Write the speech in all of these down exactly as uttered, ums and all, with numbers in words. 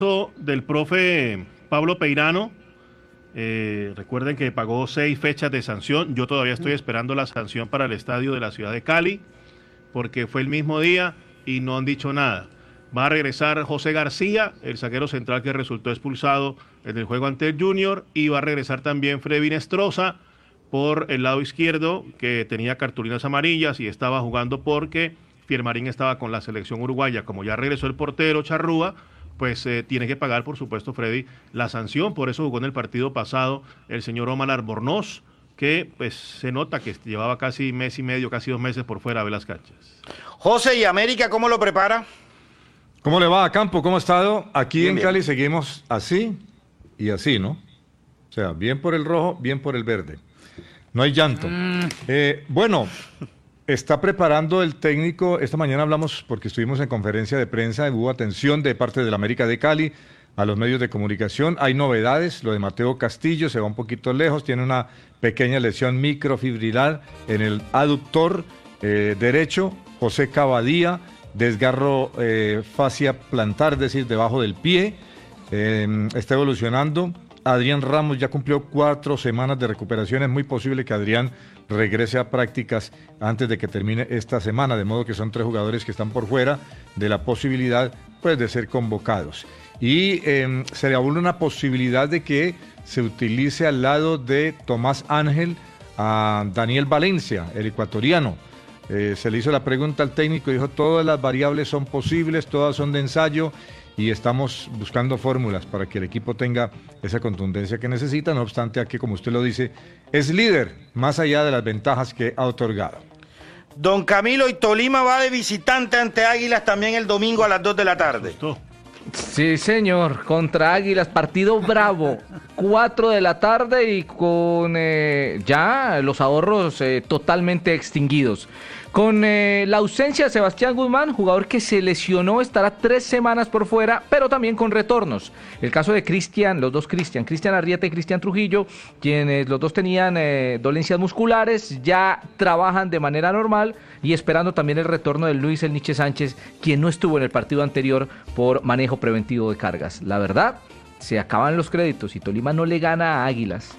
del profe Pablo Peirano. Eh, recuerden que pagó seis fechas de sanción. Yo todavía estoy esperando la sanción para el estadio de la ciudad de Cali, porque fue el mismo día y no han dicho nada. Va a regresar José García, el zaguero central que resultó expulsado en el juego ante el Junior, y va a regresar también Freddy Nestroza por el lado izquierdo, que tenía cartulinas amarillas y estaba jugando porque Piermarín estaba con la selección uruguaya. Como ya regresó el portero Charrúa, pues eh, tiene que pagar, por supuesto, Freddy, la sanción. Por eso jugó en el partido pasado el señor Omar Albornoz, que pues se nota que llevaba casi mes y medio, casi dos meses por fuera de las canchas. José, ¿y América cómo lo prepara? ¿Cómo le va a Campo? ¿Cómo ha estado? Aquí Bien, en bien. Cali seguimos así y así, ¿no? O sea, bien por el rojo, bien por el verde. No hay llanto. Mm. Eh, bueno, está preparando el técnico. Esta mañana hablamos, porque estuvimos en conferencia de prensa, hubo atención de parte del América de Cali a los medios de comunicación. Hay novedades, lo de Mateo Castillo se va un poquito lejos, tiene una pequeña lesión microfibrilar en el aductor eh, derecho. José Cavadía, desgarro eh, fascia plantar, es decir, debajo del pie, eh, está evolucionando. Adrián Ramos ya cumplió cuatro semanas de recuperación, es muy posible que Adrián regrese a prácticas antes de que termine esta semana, de modo que son tres jugadores que están por fuera de la posibilidad, pues, de ser convocados. Y eh, se le abre una posibilidad de que se utilice al lado de Tomás Ángel a Daniel Valencia, el ecuatoriano. Eh, se le hizo la pregunta al técnico y dijo: todas las variables son posibles, todas son de ensayo y estamos buscando fórmulas para que el equipo tenga esa contundencia que necesita, no obstante a que, como usted lo dice, es líder, más allá de las ventajas que ha otorgado. Don Camilo, y Tolima va de visitante ante Águilas también el domingo a las dos de la tarde. Sí, señor, contra Águilas, partido bravo, cuatro de la tarde y con eh, ya los ahorros eh, totalmente extinguidos. Con eh, la ausencia de Sebastián Guzmán, jugador que se lesionó, estará tres semanas por fuera, pero también con retornos. El caso de Cristian, los dos Cristian, Cristian Arrieta y Cristian Trujillo, quienes los dos tenían eh, dolencias musculares, ya trabajan de manera normal y esperando también el retorno de Luis El Niche Sánchez, quien no estuvo en el partido anterior por manejo preventivo de cargas. La verdad, se acaban los créditos y Tolima no le gana a Águilas.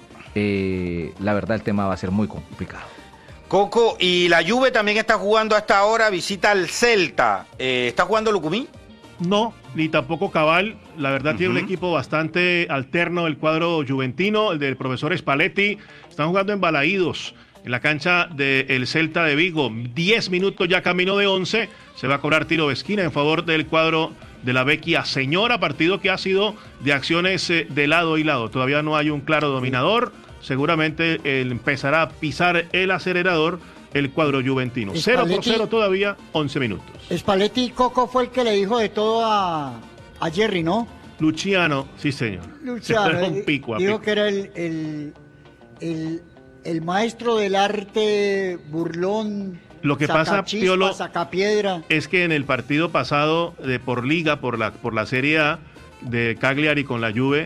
Eh, la verdad, el tema va a ser muy complicado. Coco, y la Juve también está jugando a esta hora, visita al Celta. Eh, ¿Está jugando Lucumí? No, ni tampoco Cabal. La verdad, uh-huh. Tiene un equipo bastante alterno el cuadro juventino, el del profesor Spalletti. Están jugando en Balaídos, en la cancha del Celta de Vigo. Diez minutos ya camino de once. Se va a cobrar tiro de esquina en favor del cuadro de la Vecchia Señora, partido que ha sido de acciones eh, de lado y lado. Todavía no hay un claro dominador. Seguramente él empezará a pisar el acelerador el cuadro juventino. Cero por cero todavía, once minutos. Spalletti Coco fue el que le dijo de todo a, a Jerry, ¿no? Luciano, sí señor. Luciano, un pico a dijo pico. que era el, el, el, el maestro del arte burlón. Lo que pasa, Piolo, sacapiedra. Es que en el partido pasado de por Liga, por la, por la Serie A de Cagliari con la Juve,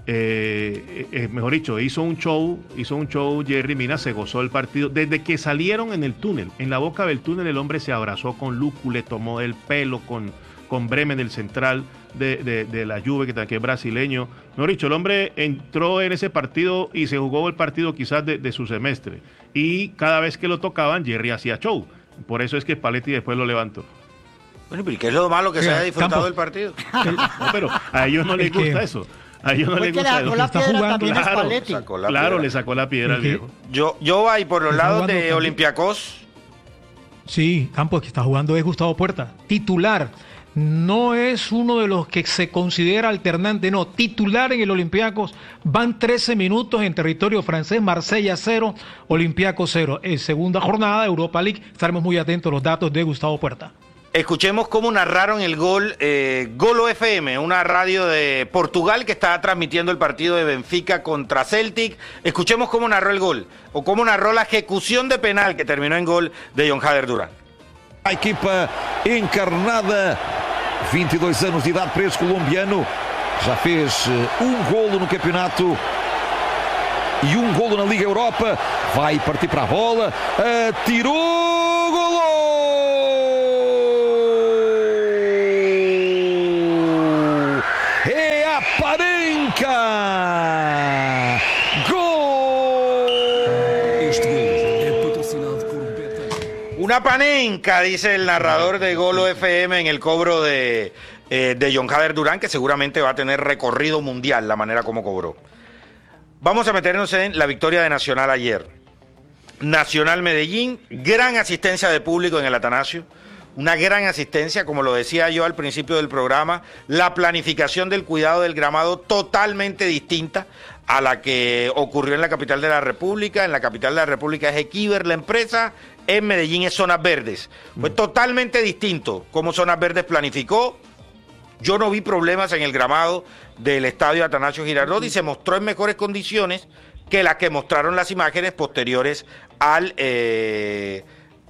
Eh, eh, mejor dicho, hizo un show, hizo un show Jerry Mina, se gozó el partido, desde que salieron en el túnel, en la boca del túnel el hombre se abrazó con Lucu, le tomó el pelo con, con Bremen, el central de, de, de la Juve, que, que es brasileño. Mejor dicho, el hombre entró en ese partido y se jugó el partido quizás de, de su semestre, y cada vez que lo tocaban Jerry hacía show, por eso es que Spalletti después lo levantó. Bueno, pero ¿qué es lo malo que Oiga, se haya disfrutado Campo. del partido? No, pero a ellos no les gusta que... eso. A ellos no les gusta le sacó la piedra también claro, a Spalletti. sacó la claro, piedra. le sacó la piedra al viejo. Yo, yo va y por los lados de Olympiacos. Sí, Campos, que está jugando es Gustavo Puerta, titular. No es uno de los que se considera alternante, no, titular en el Olympiacos. Van trece minutos en territorio francés, Marsella cero, Olympiacos cero. En segunda jornada, Europa League, estaremos muy atentos a los datos de Gustavo Puerta. Escuchemos cómo narraron el gol eh, Golo F M, una radio de Portugal que está transmitiendo el partido de Benfica contra Celtic. Escuchemos cómo narró el gol, o cómo narró la ejecución de penal que terminó en gol de John Hader Duran. A equipa encarnada, vinte e dois anos de idade para esse colombiano, já fez um golo no campeonato e um golo na Liga Europa, vai partir para a bola, atirou, golo! Panenka. ¡Gol! Una panenca, dice el narrador de Golo F M en el cobro de, eh, de John Jader Durán, que seguramente va a tener recorrido mundial la manera como cobró. Vamos a meternos en la victoria de Nacional ayer. Nacional Medellín, gran asistencia de público en el Atanasio, una gran asistencia, como lo decía yo al principio del programa, la planificación del cuidado del gramado totalmente distinta a la que ocurrió en la capital de la República. En la capital de la República es Equiver la empresa, en Medellín es Zonas Verdes. Fue totalmente distinto cómo Zonas Verdes planificó. Yo no vi problemas en el gramado del estadio Atanasio Girardot y se mostró en mejores condiciones que las que mostraron las imágenes posteriores al, eh,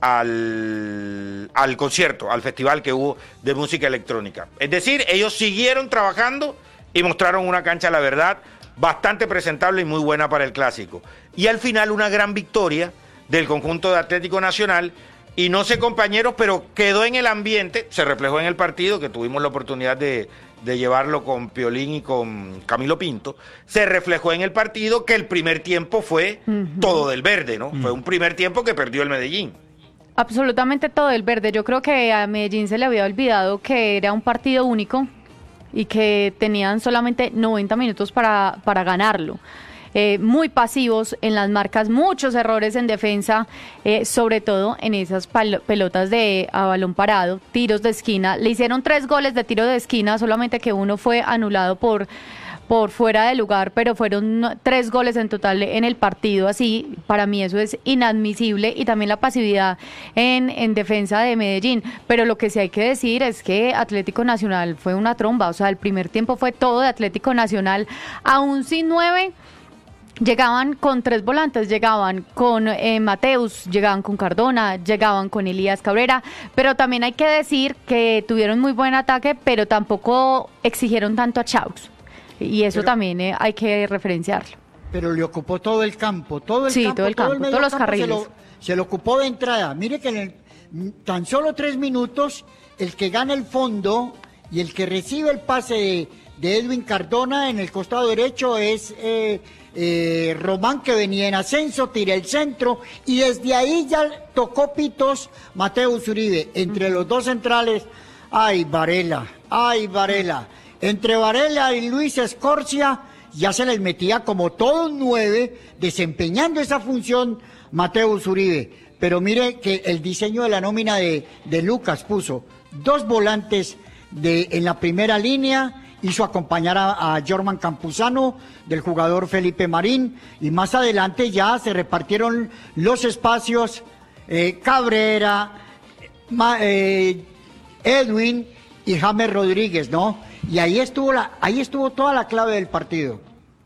al, al concierto, al festival que hubo de música electrónica. Es decir, ellos siguieron trabajando y mostraron una cancha, la verdad, bastante presentable y muy buena para el clásico. Y al final una gran victoria del conjunto de Atlético Nacional. Y no sé, compañeros, pero quedó en el ambiente, se reflejó en el partido, que tuvimos la oportunidad de, de llevarlo con Piolín y con Camilo Pinto, se reflejó en el partido que el primer tiempo fue uh-huh. todo del verde, ¿no? Uh-huh. Fue un primer tiempo que perdió el Medellín. Absolutamente todo del verde. Yo creo que a Medellín se le había olvidado que era un partido único y que tenían solamente noventa minutos para, para ganarlo. Eh, muy pasivos en las marcas, muchos errores en defensa, eh, sobre todo en esas pelotas de a balón parado, tiros de esquina. Le hicieron tres goles de tiro de esquina, solamente que uno fue anulado por, por fuera de lugar, pero fueron tres goles en total en el partido. Así, para mí eso es inadmisible, y también la pasividad en, en defensa de Medellín. Pero lo que sí hay que decir es que Atlético Nacional fue una tromba, o sea, el primer tiempo fue todo de Atlético Nacional, aún sin nueve. Llegaban con tres volantes, llegaban con eh, Mateus, llegaban con Cardona, llegaban con Elías Cabrera, pero también hay que decir que tuvieron muy buen ataque, pero tampoco exigieron tanto a Chaux, y eso pero, también eh, hay que referenciarlo. Pero le ocupó todo el campo, todo el sí, campo, todo el campo, todo el todos los campo carriles. Se lo, se lo ocupó de entrada. Mire que en el, tan solo tres minutos, el que gana el fondo y el que recibe el pase de, de Edwin Cardona en el costado derecho es... Eh, Eh, Román, que venía en ascenso, tira el centro y desde ahí ya tocó pitos Mateus Uribe. Entre los dos centrales, ay Varela, ay Varela, entre Varela y Luis Escorcia ya se les metía como todo un nueve, desempeñando esa función Mateus Uribe. Pero mire que el diseño de la nómina de, de Lucas puso dos volantes de, en la primera línea, hizo acompañar a, a Jorman Campuzano del jugador Felipe Marín, y más adelante ya se repartieron los espacios, eh, Cabrera, Ma, eh, Edwin y James Rodríguez, ¿no? Y ahí estuvo la, ahí estuvo toda la clave del partido.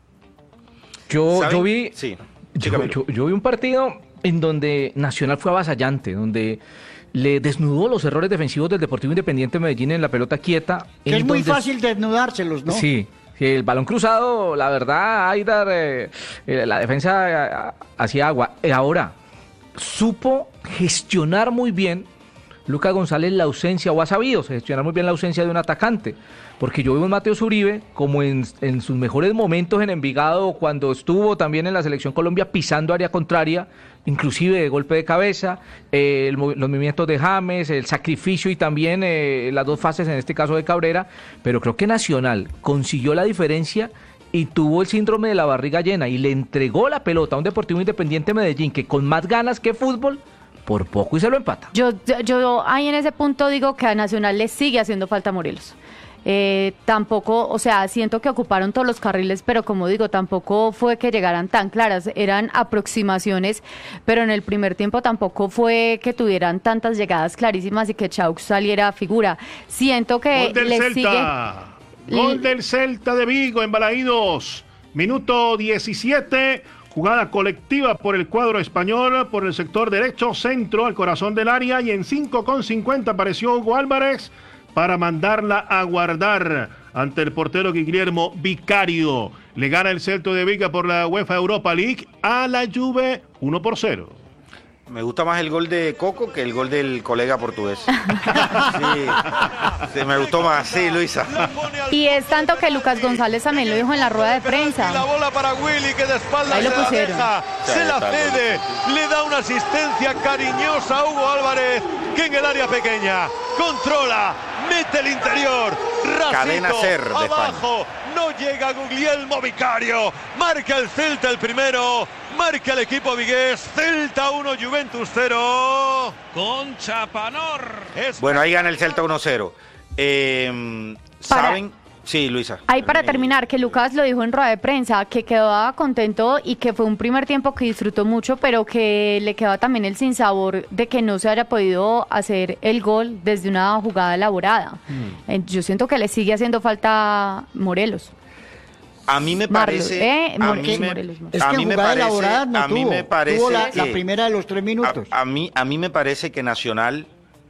Yo, yo vi, sí, yo, yo, yo vi un partido en donde Nacional fue avasallante, donde le desnudó los errores defensivos del Deportivo Independiente Medellín en la pelota quieta. Que es muy fácil desnudárselos, ¿no? Sí, el balón cruzado, la verdad, Aidar, eh, eh, la defensa eh, hacía agua. Eh, ahora, supo gestionar muy bien Lucas González la ausencia, o ha sabido gestionar muy bien la ausencia de un atacante, porque yo veo a Mateus Uribe como en, en sus mejores momentos en Envigado, cuando estuvo también en la Selección Colombia pisando área contraria, inclusive de golpe de cabeza, eh, el, los movimientos de James, el sacrificio y también eh, las dos fases en este caso de Cabrera, pero creo que Nacional consiguió la diferencia y tuvo el síndrome de la barriga llena y le entregó la pelota a un Deportivo Independiente Medellín que con más ganas que fútbol, por poco y se lo empata. Yo, yo, yo ahí en ese punto digo que a Nacional le sigue haciendo falta Morelos. Eh, tampoco, o sea, siento que ocuparon todos los carriles, pero como digo, tampoco fue que llegaran tan claras, eran aproximaciones, pero en el primer tiempo tampoco fue que tuvieran tantas llegadas clarísimas y que Chaux saliera a figura. Siento que le sigue... Gol del Celta de Vigo en Balaídos, minuto diecisiete, jugada colectiva por el cuadro español, por el sector derecho, centro al corazón del área, y en cinco con cincuenta apareció Hugo Álvarez para mandarla a guardar ante el portero Guillermo Vicario. Le gana el Celta de Vigo por la UEFA Europa League a la Juve uno por cero. Me gusta más el gol de Coco que el gol del colega portugués. Sí, sí, me gustó más, sí, Luisa. Y es tanto que Lucas González también lo dijo en la rueda de prensa. La bola para Willy, que de espaldas Ahí lo se la pusieron. deja, se la cede, le da una asistencia cariñosa a Hugo Álvarez, que en el área pequeña controla, mete el interior, racito, Cadena Ser de abajo, no llega Guglielmo Vicario, marca el Celta el primero, marca el equipo vigués, Celta uno, Juventus cero, con Chapanor. Es... Bueno, ahí gana el Celta uno cero. Eh, ¿Saben? Sí, Luisa. Ahí para terminar, que Lucas lo dijo en rueda de prensa, que quedaba contento y que fue un primer tiempo que disfrutó mucho, pero que le quedaba también el sinsabor de que no se haya podido hacer el gol desde una jugada elaborada. Mm. Eh, yo siento que le sigue haciendo falta Morelos. A mí me Marlos, parece... ¿eh? a More- mí me, Morelos, no. Es que a mí me jugada parece, elaborada no a mí tuvo. me parece Tuvo la, que- la primera de los tres minutos. A, a mí, a mí me parece que Nacional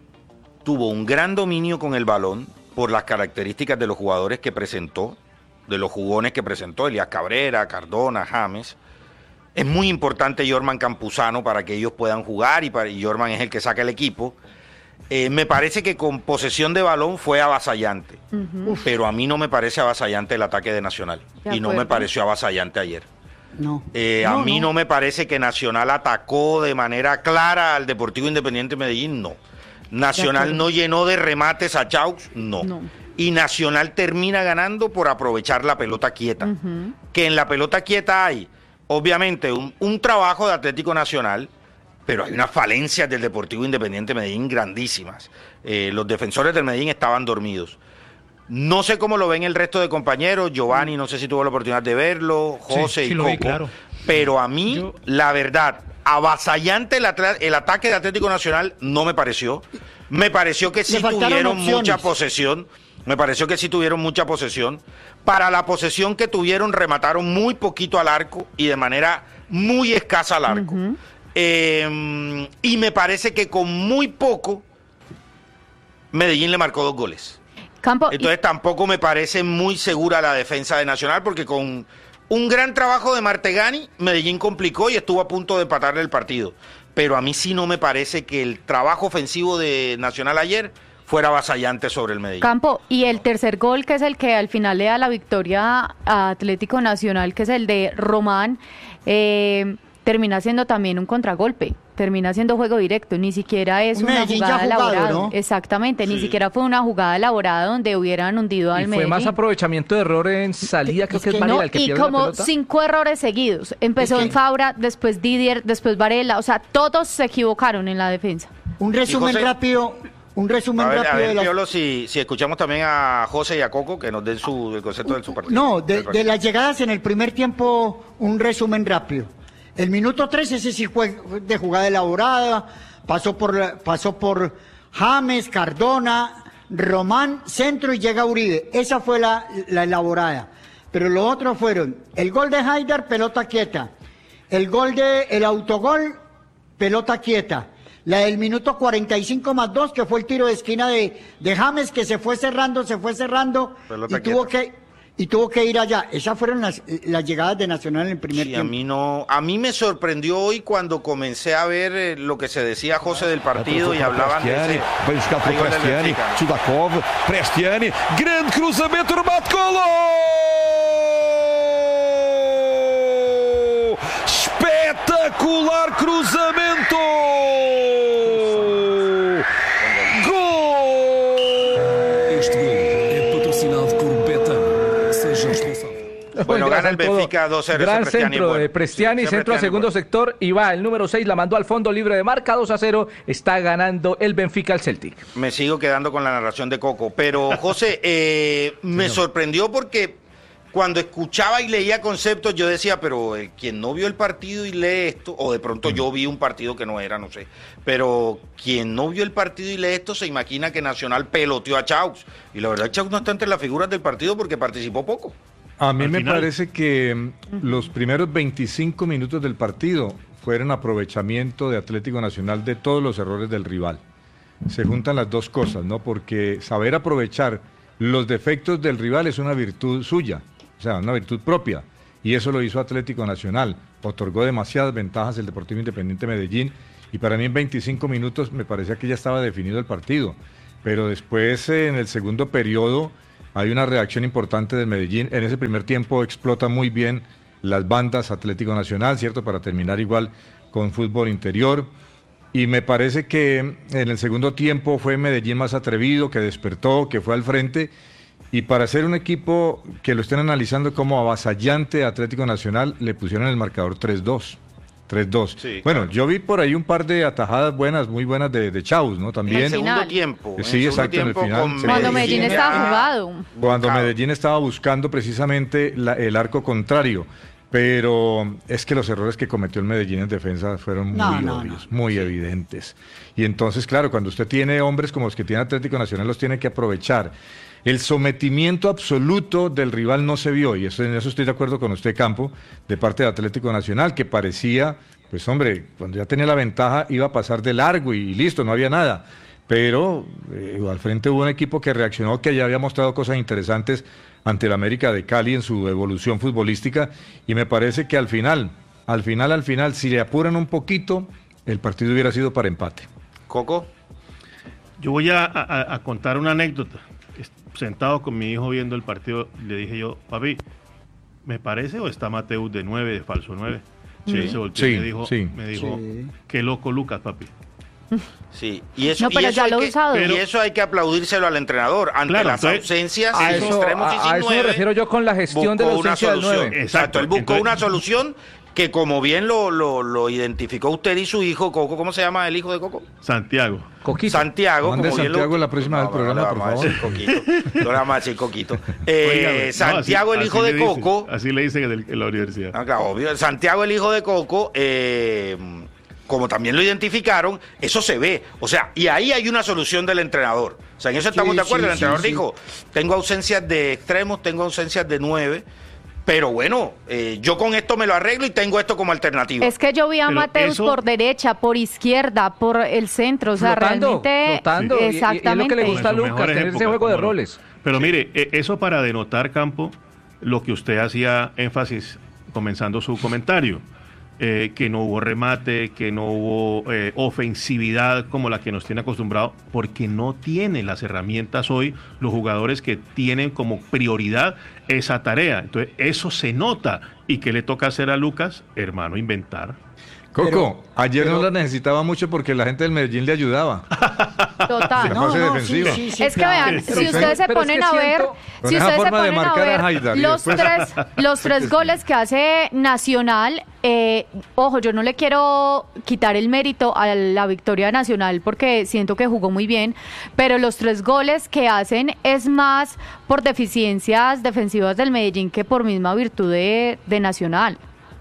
tuvo un gran dominio con el balón por las características de los jugadores que presentó, de los jugones que presentó, Elías Cabrera, Cardona, James. Es muy importante Jorman Campuzano para que ellos puedan jugar y, para, y Jorman es el que saca el equipo. Eh, me parece que con posesión de balón fue avasallante, Ujú. pero a mí no me parece avasallante el ataque de Nacional De y no me acuerdo. pareció avasallante ayer. No. Eh, a mí no. me parece que Nacional atacó de manera clara al Deportivo Independiente Medellín, no. Nacional acuerdo. no llenó de remates a Chaux, no. No. Y Nacional termina ganando por aprovechar la pelota quieta. Ujú. Que en la pelota quieta hay, obviamente, un, un trabajo de Atlético Nacional, pero hay unas falencias del Deportivo Independiente Medellín grandísimas. Eh, los defensores del Medellín estaban dormidos. No sé cómo lo ven el resto de compañeros. Giovanni, no sé si tuvo la oportunidad de verlo. José Sí, sí y lo Coco. vi, claro. Pero a mí, Yo- la verdad, avasallante el, atla- el ataque de Atlético Nacional no me pareció. Me pareció que sí faltaron tuvieron opciones. mucha posesión. Me pareció que sí tuvieron mucha posesión. Para la posesión que tuvieron, remataron muy poquito al arco y de manera muy escasa al arco. Ujú. Eh, y me parece que con muy poco, Medellín le marcó dos goles. Campo, y- Entonces tampoco me parece muy segura la defensa de Nacional, porque con un gran trabajo de Martegani, Medellín complicó y estuvo a punto de empatarle el partido. Pero a mí sí no me parece que el trabajo ofensivo de Nacional ayer fuera avasallante sobre el Medellín. Campo, y el tercer gol, que es el que al final le da la victoria a Atlético Nacional, que es el de Román, eh, termina siendo también un contragolpe, termina siendo juego directo, ni siquiera es Un una Medellín ya jugada jugado, elaborada. ¿no? Exactamente, ni Sí. siquiera fue una jugada elaborada donde hubieran hundido al Y fue Medellín. más aprovechamiento de error en salida, creo Es que es que Varela No, el que y pierde la como pelota. cinco errores seguidos. Empezó Es que- en Fabra, después Didier, después Varela. O sea, todos se equivocaron en la defensa. Un resumen José- rápido, un resumen A ver, a rápido ver, de las... Piolo, si, si escuchamos también a José y a Coco, que nos den su, el concepto de su partido. No, de, del partido. de las llegadas en el primer tiempo, un resumen rápido. El minuto tres, ese sí fue de jugada elaborada, pasó por, la- pasó por James, Cardona, Román, centro y llega Uribe. Esa fue la, la elaborada. Pero los otros fueron el gol de Haidar, pelota quieta. El gol de, el autogol, pelota quieta. La del minuto cuarenta y cinco más dos, que fue el tiro de esquina de, de James, que se fue cerrando, se fue cerrando Pelota y tuvo quieta. que y tuvo que ir allá. Esas fueron las, las llegadas de Nacional en el primer Sí, a tiempo. mí no, a mí me sorprendió hoy cuando comencé a ver eh, lo que se decía José del partido y hablaban de Prestiani, ese. bem buscado Aí por gol del Prestiani, Benfica. Sudakov, Prestiani, grande cruzamento, remate, golo! Espetacular cruzamento! Gol! Este gol é patrocinado por Betano. Seja responsável. Bueno, gana el Gracias, todo. Benfica dos cero. Gran ese Prestiani centro es bueno. de Prestiani, Ese centro a Prestiani es segundo bueno. sector y va el número seis, la mandó al fondo libre de marca, dos a cero, está ganando el Benfica al Celtic. Me sigo quedando con la narración de Coco. Pero, José, eh, me sorprendió porque cuando escuchaba y leía conceptos, yo decía, pero eh, quien no vio el partido y lee esto, o de pronto yo vi un partido que no era, no sé, pero quien no vio el partido y lee esto se imagina que Nacional peloteó a Chaux. Y la verdad, Chaux no está entre las figuras del partido porque participó poco. A mí Al me final. parece que mm, los primeros veinticinco minutos del partido fueron aprovechamiento de Atlético Nacional de todos los errores del rival. Se juntan las dos cosas, ¿no? Porque saber aprovechar los defectos del rival es una virtud suya, o sea, una virtud propia. Y eso lo hizo Atlético Nacional. Otorgó demasiadas ventajas el Deportivo Independiente Medellín y para mí en veinticinco minutos me parecía que ya estaba definido el partido, pero después eh, en el segundo periodo hay una reacción importante del Medellín. En ese primer tiempo explota muy bien las bandas Atlético Nacional, ¿cierto? Para terminar igual con fútbol interior. Y me parece que en el segundo tiempo fue Medellín más atrevido, que despertó, que fue al frente. Y para ser un equipo que lo estén analizando como avasallante Atlético Nacional, le pusieron el marcador tres dos. tres dos. Sí, bueno, claro. yo vi por ahí un par de atajadas buenas, muy buenas de, de Chaus, ¿no? También. En el segundo tiempo. Eh, Sí, en el exacto, en el segundo final. tiempo Se con Cuando Medellín Medellín estaba ya- jugado. Cuando Claro. Medellín estaba buscando precisamente la- el arco contrario. Pero es que los errores que cometió el Medellín en defensa fueron muy No, no, obvios, muy evidentes. Y entonces, claro, cuando usted tiene hombres como los que tiene Atlético Nacional, los tiene que aprovechar. El sometimiento absoluto del rival no se vio, y eso, en eso estoy de acuerdo con usted, Campo, de parte de Atlético Nacional, que parecía, pues hombre, cuando ya tenía la ventaja iba a pasar de largo y listo, no había nada. Pero eh, al frente hubo un equipo que reaccionó, que ya había mostrado cosas interesantes ante el América de Cali en su evolución futbolística, y me parece que al final, al final, al final, si le apuran un poquito, el partido hubiera sido para empate. Coco. Yo voy a, a- a contar una anécdota. Est- Sentado con mi hijo viendo el partido, le dije yo, papi, ¿me parece o está Mateus de nueve, de falso nueve? Sí. Y se volteó y Sí, me dijo, sí. me dijo Sí. qué loco Lucas, papi. Sí, y eso, No, pero y eso ya hay lo que, he usado. y eso hay que aplaudírselo al entrenador ante Claro, las entonces, ausencias A en eso, extremos y a- sin a eso me nueve, refiero yo con la gestión de la buscó una ausencia del solución. nueve. Exacto, él buscó Entonces- una solución que, como bien lo, lo, lo identificó usted y su hijo, Coco, ¿cómo se llama el hijo de Coco? Santiago. Coquito. Santiago. Mande como bien Santiago lo- la próxima del no, programa, no le por vamos a decir Coquito. No le vamos a decir Coquito. Eh, Óigame, no, Santiago, así- el hijo así de le dicen, Coco. así le dicen en, el- en la universidad. Ah, claro, obvio. Santiago, el hijo de Coco, eh, como también lo identificaron, eso se ve. O sea, y ahí hay una solución del entrenador. O sea, en eso estamos Sí, de acuerdo. sí, el entrenador sí, sí. dijo, tengo ausencias de extremos, tengo ausencias de nueve, pero bueno, eh, yo con esto me lo arreglo y tengo esto como alternativa. Es que yo vi a Pero Mateus eso- por derecha, por izquierda, por el centro, o sea, Flotando, realmente... flotando, y- y- y es lo que le Exactamente. gusta a En sus Lucas, mejores tener ese épocas, juego de cómo no. roles. Pero mire, e- eso para denotar, Campo, lo que usted hacía énfasis comenzando su comentario, eh, que no hubo remate, que no hubo eh, ofensividad como la que nos tiene acostumbrado, porque no tienen las herramientas hoy los jugadores que tienen como prioridad esa tarea. Entonces, eso se nota. ¿Y qué le toca hacer a Lucas? Hermano, inventar. Coco, Pero- ayer pero- no la necesitaba mucho porque la gente del Medellín le ayudaba. Total. Se No, fase no, defensiva. sí, sí, sí, Es que claro. vean, Pero si usted- ustedes se pero es ponen que a ver, siento- Con si esa ustedes se forma de ponen a marcar a ver Haidar y los después- tres, los tres goles que hace Nacional, eh, ojo, yo no le quiero quitar el mérito a la victoria Nacional porque siento que jugó muy bien, pero los tres goles que hacen es más por deficiencias defensivas del Medellín que por misma virtud de, de Nacional.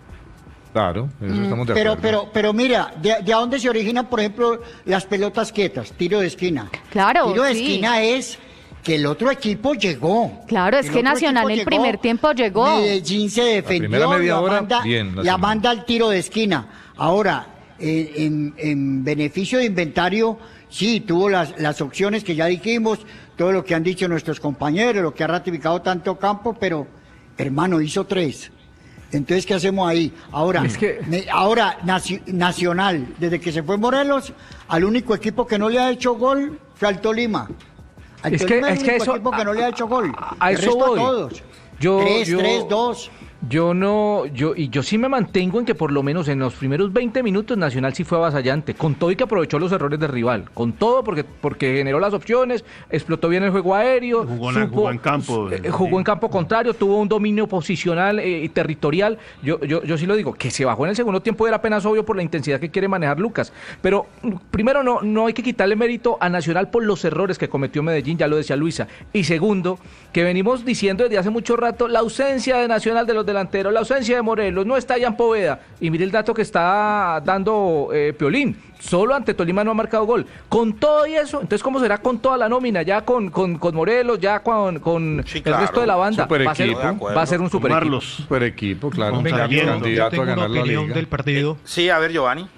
Claro, eso estamos de Pero, acuerdo. pero, pero mira, de, de dónde se originan, por ejemplo, las pelotas quietas, tiro de esquina. Claro, Tiro de sí. esquina es que el otro equipo llegó. Claro, es El que otro Nacional equipo el llegó, primer tiempo llegó. Medellín se defendió, primera media la, hora, manda, bien, la Nacional. manda al tiro de esquina. Ahora, en, en- en beneficio de inventario, sí, tuvo las, las opciones que ya dijimos, todo lo que han dicho nuestros compañeros, lo que ha ratificado tanto Campo, pero, hermano, hizo tres. Entonces, ¿qué hacemos ahí? Ahora, Es que- me- ahora Naci- Nacional, desde que se fue Morelos, al único equipo que no le ha hecho gol fue al Tolima. Al Es que- Tolima es el que único eso- equipo que no le ha hecho gol. a- a El eso resto voy. todos. Yo- tres, yo- tres, dos. Yo no, yo y yo sí me mantengo en que por lo menos en los primeros veinte minutos Nacional sí fue avasallante, con todo y que aprovechó los errores del rival, con todo porque porque generó las opciones, explotó bien el juego aéreo, Jugó en- jugó en campo, eh, sí. jugó en campo contrario, tuvo un dominio posicional eh, y territorial. Yo, yo yo sí lo digo, que se bajó en el segundo tiempo era apenas obvio por la intensidad que quiere manejar Lucas, pero mm, primero no no hay que quitarle mérito a Nacional por los errores que cometió Medellín, ya lo decía Luisa, y segundo, que venimos diciendo desde hace mucho rato la ausencia de Nacional de los delanteros, la ausencia de Morelos, no está Jan Poveda, y mire el dato que está dando eh, Piolín, solo ante Tolima no ha marcado gol, con todo y eso, entonces ¿cómo será con toda la nómina, ya con, con, con Morelos, ya con, con Sí, el claro. resto de la banda, Super va a, ser, equipo. va a ser un super equipo. Marlos. Super equipo, claro. Venga, Candidato yo- yo candidato a tengo una ganar la opinión liga. del partido. Sí, a ver, Giovanni.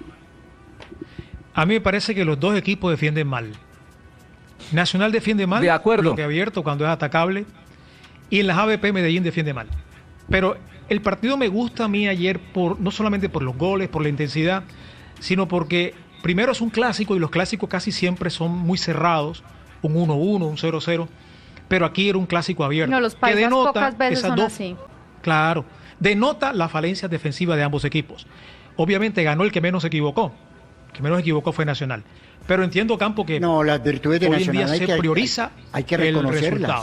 A mí me parece que los dos equipos defienden mal. Nacional defiende mal, De acuerdo. bloque abierto cuando es atacable, y en las A B P Medellín defiende mal. Pero el partido me gusta a mí ayer por no solamente por los goles, por la intensidad, sino porque primero es un clásico y los clásicos casi siempre son muy cerrados, un uno uno, un cero cero, pero aquí era un clásico abierto. No, los que paisas denota pocas veces esas son dos, así. Claro, denota la falencia defensiva de ambos equipos. Obviamente ganó el que menos se equivocó, el que menos se equivocó fue Nacional. Pero entiendo, Campo, que no, las virtudes de hoy Nacional en día hay se que, prioriza hay, hay que el reconocerlas. resultado.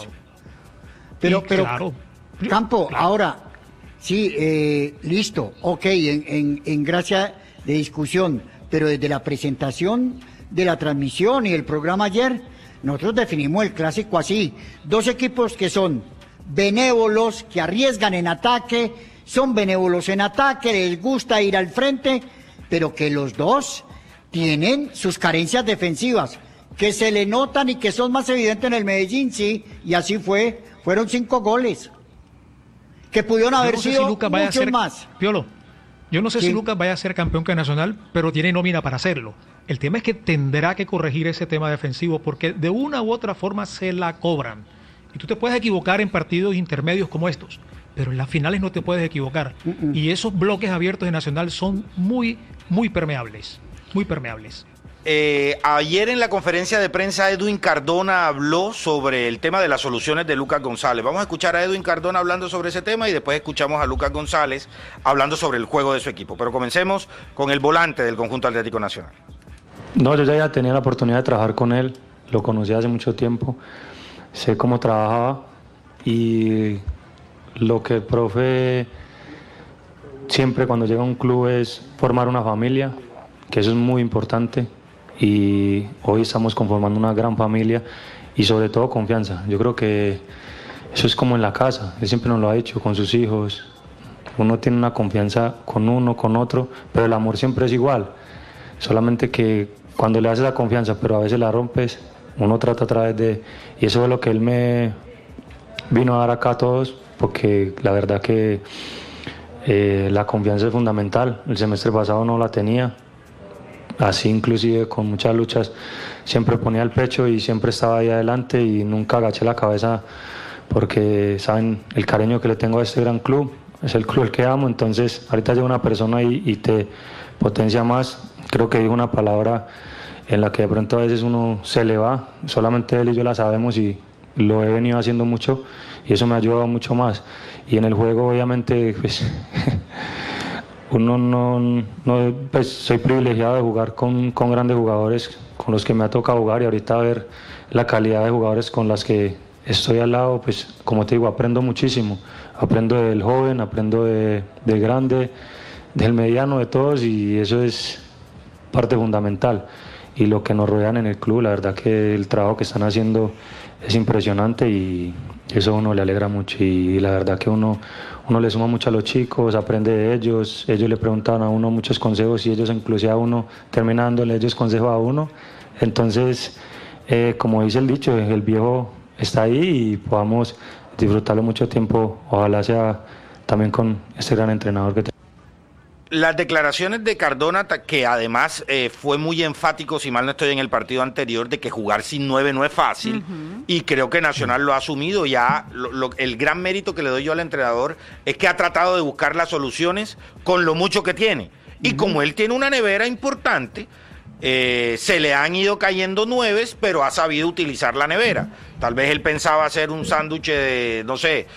Pero, Y pero claro, Campo, claro. ahora, sí, eh, listo, ok, en, en, en gracia de discusión, pero desde la presentación de la transmisión y el programa ayer, nosotros definimos el clásico así, dos equipos que son benévolos, que arriesgan en ataque, son benévolos en ataque, les gusta ir al frente, pero que los dos tienen sus carencias defensivas, que se le notan y que son más evidentes en el Medellín, sí, y así fue, fueron cinco goles, que pudieron Yo haber no sé sido si Lucas vaya a muchos ser, más. Piolo, yo no sé Sí. si Lucas vaya a ser campeón que Nacional, pero tiene nómina para hacerlo. El tema es que tendrá que corregir ese tema defensivo porque de una u otra forma se la cobran. Y tú te puedes equivocar en partidos intermedios como estos, pero en las finales no te puedes equivocar. Mm-mm. Y esos bloques abiertos de Nacional son muy, muy permeables, muy permeables. Eh, ayer en la conferencia de prensa Edwin Cardona habló sobre el tema de las soluciones de Lucas González. Vamos a escuchar a Edwin Cardona hablando sobre ese tema y después escuchamos a Lucas González hablando sobre el juego de su equipo. Pero comencemos con el volante del conjunto Atlético Nacional. No, yo ya, ya tenía la oportunidad de trabajar con él, lo conocí hace mucho tiempo, sé cómo trabajaba y lo que el profe siempre cuando llega a un club es formar una familia, que eso es muy importante. Y hoy estamos conformando una gran familia y sobre todo confianza. Yo creo que eso es como en la casa, él siempre nos lo ha hecho con sus hijos. Uno tiene una confianza con uno, con otro, pero el amor siempre es igual. Solamente que cuando le haces la confianza, pero a veces la rompes, uno trata a través de... Y eso es lo que él me vino a dar acá a todos, porque la verdad que eh, la confianza es fundamental. El semestre pasado no la tenía. Así inclusive con muchas luchas siempre ponía el pecho y siempre estaba ahí adelante y nunca agaché la cabeza porque saben el cariño que le tengo a este gran club, es el club el que amo, entonces ahorita llega una persona y, y te potencia más. Creo que dijo una palabra en la que de pronto a veces uno se le va, solamente él y yo la sabemos y lo he venido haciendo mucho y eso me ha ayudado mucho más. Y en el juego obviamente pues uno no, no pues soy privilegiado de jugar con, con grandes jugadores con los que me ha tocado jugar y ahorita ver la calidad de jugadores con las que estoy al lado, pues como te digo, aprendo muchísimo, aprendo del joven, aprendo de, del grande, del mediano, de todos y eso es parte fundamental y lo que nos rodean en el club, la verdad que el trabajo que están haciendo es impresionante y eso a uno le alegra mucho y la verdad que uno, uno le suma mucho a los chicos, aprende de ellos, ellos le preguntan a uno muchos consejos y ellos inclusive a uno terminan dándole ellos consejos a uno, entonces eh, como dice el dicho, el viejo está ahí y podamos disfrutarlo mucho tiempo, ojalá sea también con este gran entrenador que tenemos. Las declaraciones de Cardona, que además eh, fue muy enfático, si mal no estoy, en el partido anterior, de que jugar sin nueve no es fácil, uh-huh. Y creo que Nacional lo ha asumido ya. Lo, lo, el gran mérito que le doy yo al entrenador es que ha tratado de buscar las soluciones con lo mucho que tiene. Y uh-huh. Como él tiene una nevera importante, eh, se le han ido cayendo nueves, pero ha sabido utilizar la nevera. Tal vez él pensaba hacer un sándwich de, no sé,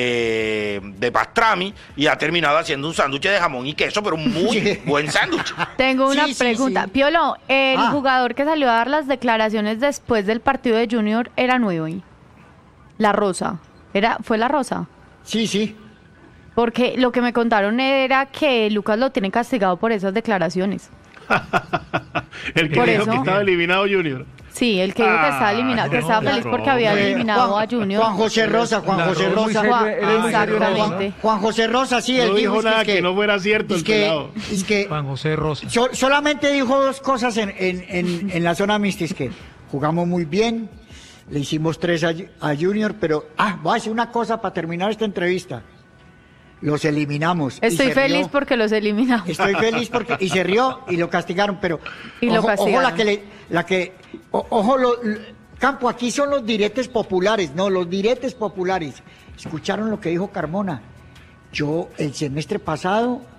de, de pastrami y ha terminado haciendo un sándwich de jamón y queso, pero un muy buen sándwich. Tengo una Sí, sí, pregunta. sí. Piolo, el Ah. jugador que salió a dar las declaraciones después del partido de Junior era nuevo. ¿Y? La Rosa. Era, ¿Fue la Rosa? Sí, sí. Porque lo que me contaron era que Lucas lo tiene castigado por esas declaraciones. El que Por dijo eso. que estaba eliminado Junior. Sí, el que dijo que Ah, estaba eliminado, que no, estaba no, feliz no, porque había hombre. eliminado Juan- a Junior. Juan José Rosa, Juan La José Rosa muy Rosa. serio, Juan- él es muy serio, exactamente. Juan José Rosa, sí, él No dijo es nada es que no fuera cierto es el que, pelado. es que Juan José Rosa. so- solamente dijo dos cosas en, en, en, en la zona mixta, es que jugamos muy bien, le hicimos tres a, a Junior, pero, ah, voy a decir una cosa para terminar esta entrevista. Los eliminamos. y Estoy se feliz rió. porque los eliminamos. Estoy feliz porque y se rió y lo castigaron, pero Y lo ojo, castigaron. ojo la que le, la que o- ojo lo, lo- Campo, aquí son los diretes populares, no, los diretes populares. Escucharon lo que dijo Carmona. Yo el semestre pasado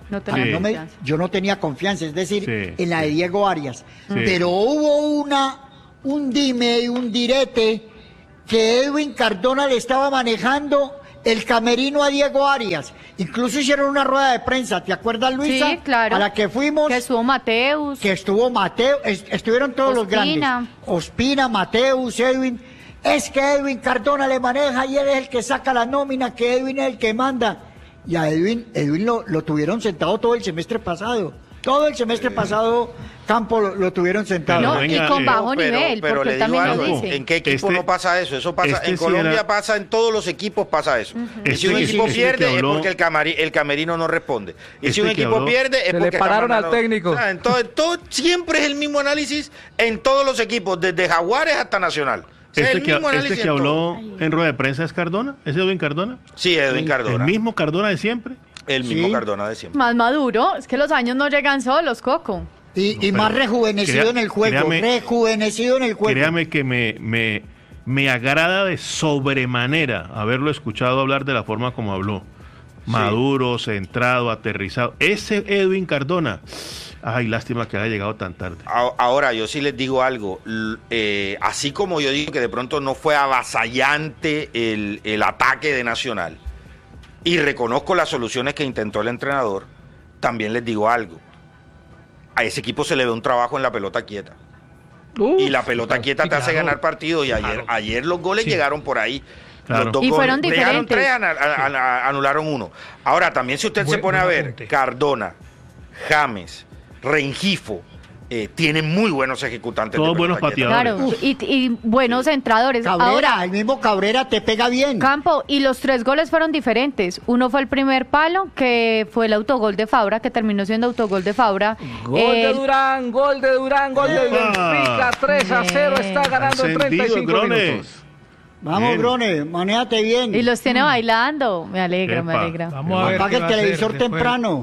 No tenía no me- confianza. yo no tenía confianza, es decir, Sí, en la de sí. Diego Arias. Sí. Pero hubo una, un dime y un direte que Edwin Cardona le estaba manejando el camerino a Diego Arias. Incluso hicieron una rueda de prensa, ¿te acuerdas, Luisa? Sí, claro. A la que fuimos. Que estuvo Mateus. Que estuvo Mateo, est- estuvieron todos Ospina. los grandes. Ospina, Mateus, Edwin. Es que Edwin Cardona le maneja y él es el que saca la nómina, que Edwin es el que manda. Y a Edwin, Edwin lo, lo tuvieron sentado todo el semestre pasado. Todo el semestre pasado, Campo lo, lo tuvieron sentado. No, venga, y con eh, bajo pero, nivel, pero porque le él digo también lo algo, dice. ¿en qué equipo Este- no pasa eso? Eso pasa, este en sí Colombia era- pasa, en todos los equipos pasa eso. Y si un Este que- equipo este que pierde habló- es porque el, camari- el camerino no responde. Y si Este un que equipo habló- pierde es Se le porque está pararon al mandando- técnico. O sea, en todo- en todo- siempre es el mismo análisis en todos los equipos, desde Jaguares hasta Nacional. O sea, Este el que, mismo análisis este que en todo. habló en rueda de prensa es Cardona, ¿es Edwin Cardona? Sí, Edwin Cardona. El mismo Cardona de siempre. El mismo Sí. Cardona de siempre. Más maduro, es que los años no llegan solos, Coco. Y, y pero más rejuvenecido crea- en el juego. créame- rejuvenecido en el juego. Créame que me, me, me agrada de sobremanera haberlo escuchado hablar de la forma como habló. Maduro, centrado, aterrizado. Ese Edwin Cardona. Ay, lástima que haya llegado tan tarde. A- Ahora, yo sí les digo algo. l- eh, así como yo digo que de pronto no fue avasallante el, el ataque de Nacional, y reconozco las soluciones que intentó el entrenador, también les digo algo. A ese equipo se le ve un trabajo en la pelota quieta. Uf, Y la pelota quieta sí, te hace claro. ganar partidos. Y ayer, ayer los goles Sí. llegaron por ahí. Claro. Los dos Y goles. fueron Llegaron diferentes. tres, ana- a- a- a- anularon uno. Ahora, también si usted se Buen- pone a buen ver, apunte. Cardona, James, Rengifo, eh, tienen muy buenos ejecutantes. Todos de buenos pelota quieta. pateadores. Claro, y, y buenos entradores. Cabrera, Ahora, el mismo Cabrera te pega bien. Campo, y los tres goles fueron diferentes. Uno fue el primer palo, que fue el autogol de Fabra, que terminó siendo autogol de Fabra. Gol de El- Durán, gol de Durán, gol de ¡Epa! Benfica, tres a cero, está ganando en treinta y Encendido, cinco Grones. minutos. Vamos, Bien. Grone, manéjate bien. Y los tiene bailando. Me alegra, me Epa. alegra. Vamos a ver. Apaga qué el va a hacer televisor después. temprano.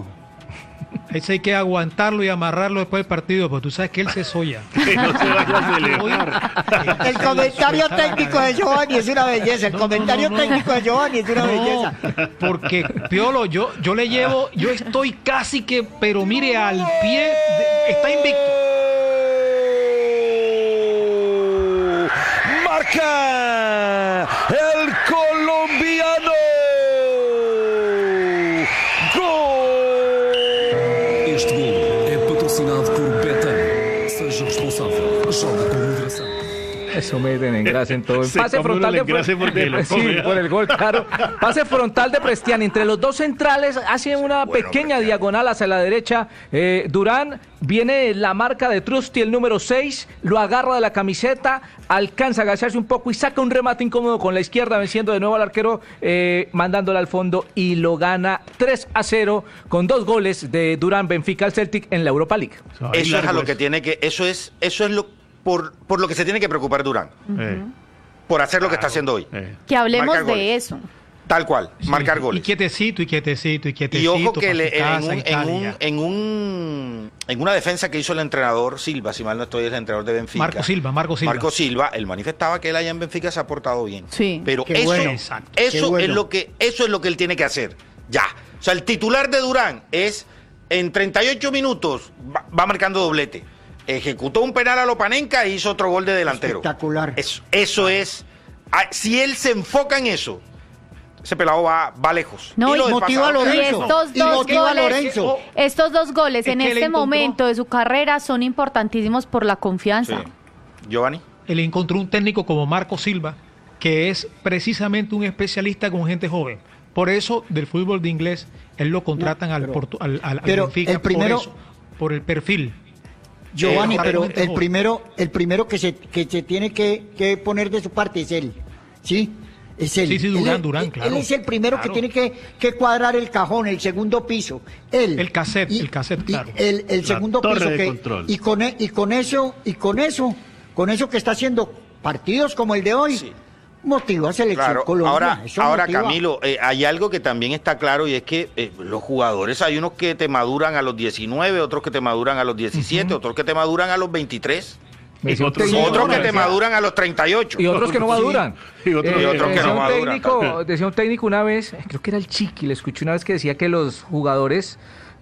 Ese hay que aguantarlo y amarrarlo después del partido, porque tú sabes que él se soya. Que no se vaya a celebrar. El comentario técnico de Giovanni es una belleza. El No, comentario no, no, no. técnico de Giovanni es una No, belleza. porque Piolo, yo, yo le llevo, yo estoy casi que, pero mire, al pie, de- está invicto. Marca el colombiano. Gol! Este golo é patrocinado por Betano. Seja responsável. Joga com moderação. Eso meten en grasa en todo. Se Pase come uno frontal el de, engrase porque lo sí, come. por el gol, claro. Pase frontal de Prestiani. Entre los dos centrales hacen una Bueno, pequeña Prestiani. diagonal hacia la derecha. Eh, Durán, viene la marca de Trusty, el número seis, lo agarra de la camiseta, alcanza a agacharse un poco y saca un remate incómodo con la izquierda, venciendo de nuevo al arquero, eh, mandándole al fondo, y lo gana tres a cero con dos goles de Durán Benfica al Celtic en la Europa League. Ahí Eso es a largo lo que tiene que, eso es, eso es lo por, por lo que se tiene que preocupar Durán, Eh, por hacer lo que está haciendo hoy. eh. Que hablemos Marcar de goles. eso. Tal cual, marcar Y goles. quietecito, y quietecito, y Y quietecito. ojo que pa' le- su en, casa un, y en, tal, y un, ya. en, un- en una defensa que hizo el entrenador Silva, si mal no estoy, el entrenador de Benfica. Marco Silva, Marco Silva. Marco Silva, él manifestaba que él allá en Benfica se ha portado bien. Sí. Pero Qué eso, bueno. Exacto. eso Qué bueno. es lo que, eso es lo que él tiene que hacer. Ya. O sea, el titular de Durán es en treinta y ocho minutos va, va marcando doblete. Ejecutó un penal a Lopanenka e hizo otro gol de delantero. Espectacular. Eso, eso es. ah, Si él se enfoca en eso, ese pelado va, va lejos. No, y lo del motiva a pasado, Y Lorenzo. estos Y dos motiva a goles, Lorenzo. estos dos goles Es en que le este encontró- momento de su carrera son importantísimos por la confianza. Sí. Giovanni. Él encontró un técnico como Marco Silva, que es precisamente un especialista con gente joven. Por eso, del fútbol de inglés, él lo contratan No, al, pero- Portu- al, al- al pero Benfica el primero- por eso, por el perfil. Giovanni, Eh, pero realmente el joven. primero, el primero que se, que se tiene que, que poner de su parte es él. ¿Sí? Es él. Sí, sí, Durán, Él- Durán, él- claro. Él es el primero Claro. que tiene que, que cuadrar el cajón, el segundo piso. Él. El cassette, el cassette, y claro. El, el La segundo torre piso de que, control. y con e- y con eso, y con eso, con eso que está haciendo partidos como el de hoy, Sí. motiva a Selección Claro, Colombia. ahora, Eso ahora motiva. Camilo, eh, hay algo que también está claro y es que eh, los jugadores, hay unos que te maduran a los diecinueve, otros que te maduran a los diecisiete, otros que te maduran a los veintitrés, Me decía un otros- técnico- otros que te decía- maduran a los treinta y ocho. Y otros que no maduran. Y otros- y otros que decía no un maduran técnico, también. decía un técnico una vez, creo que era el Chiqui, le escuché una vez que decía que los jugadores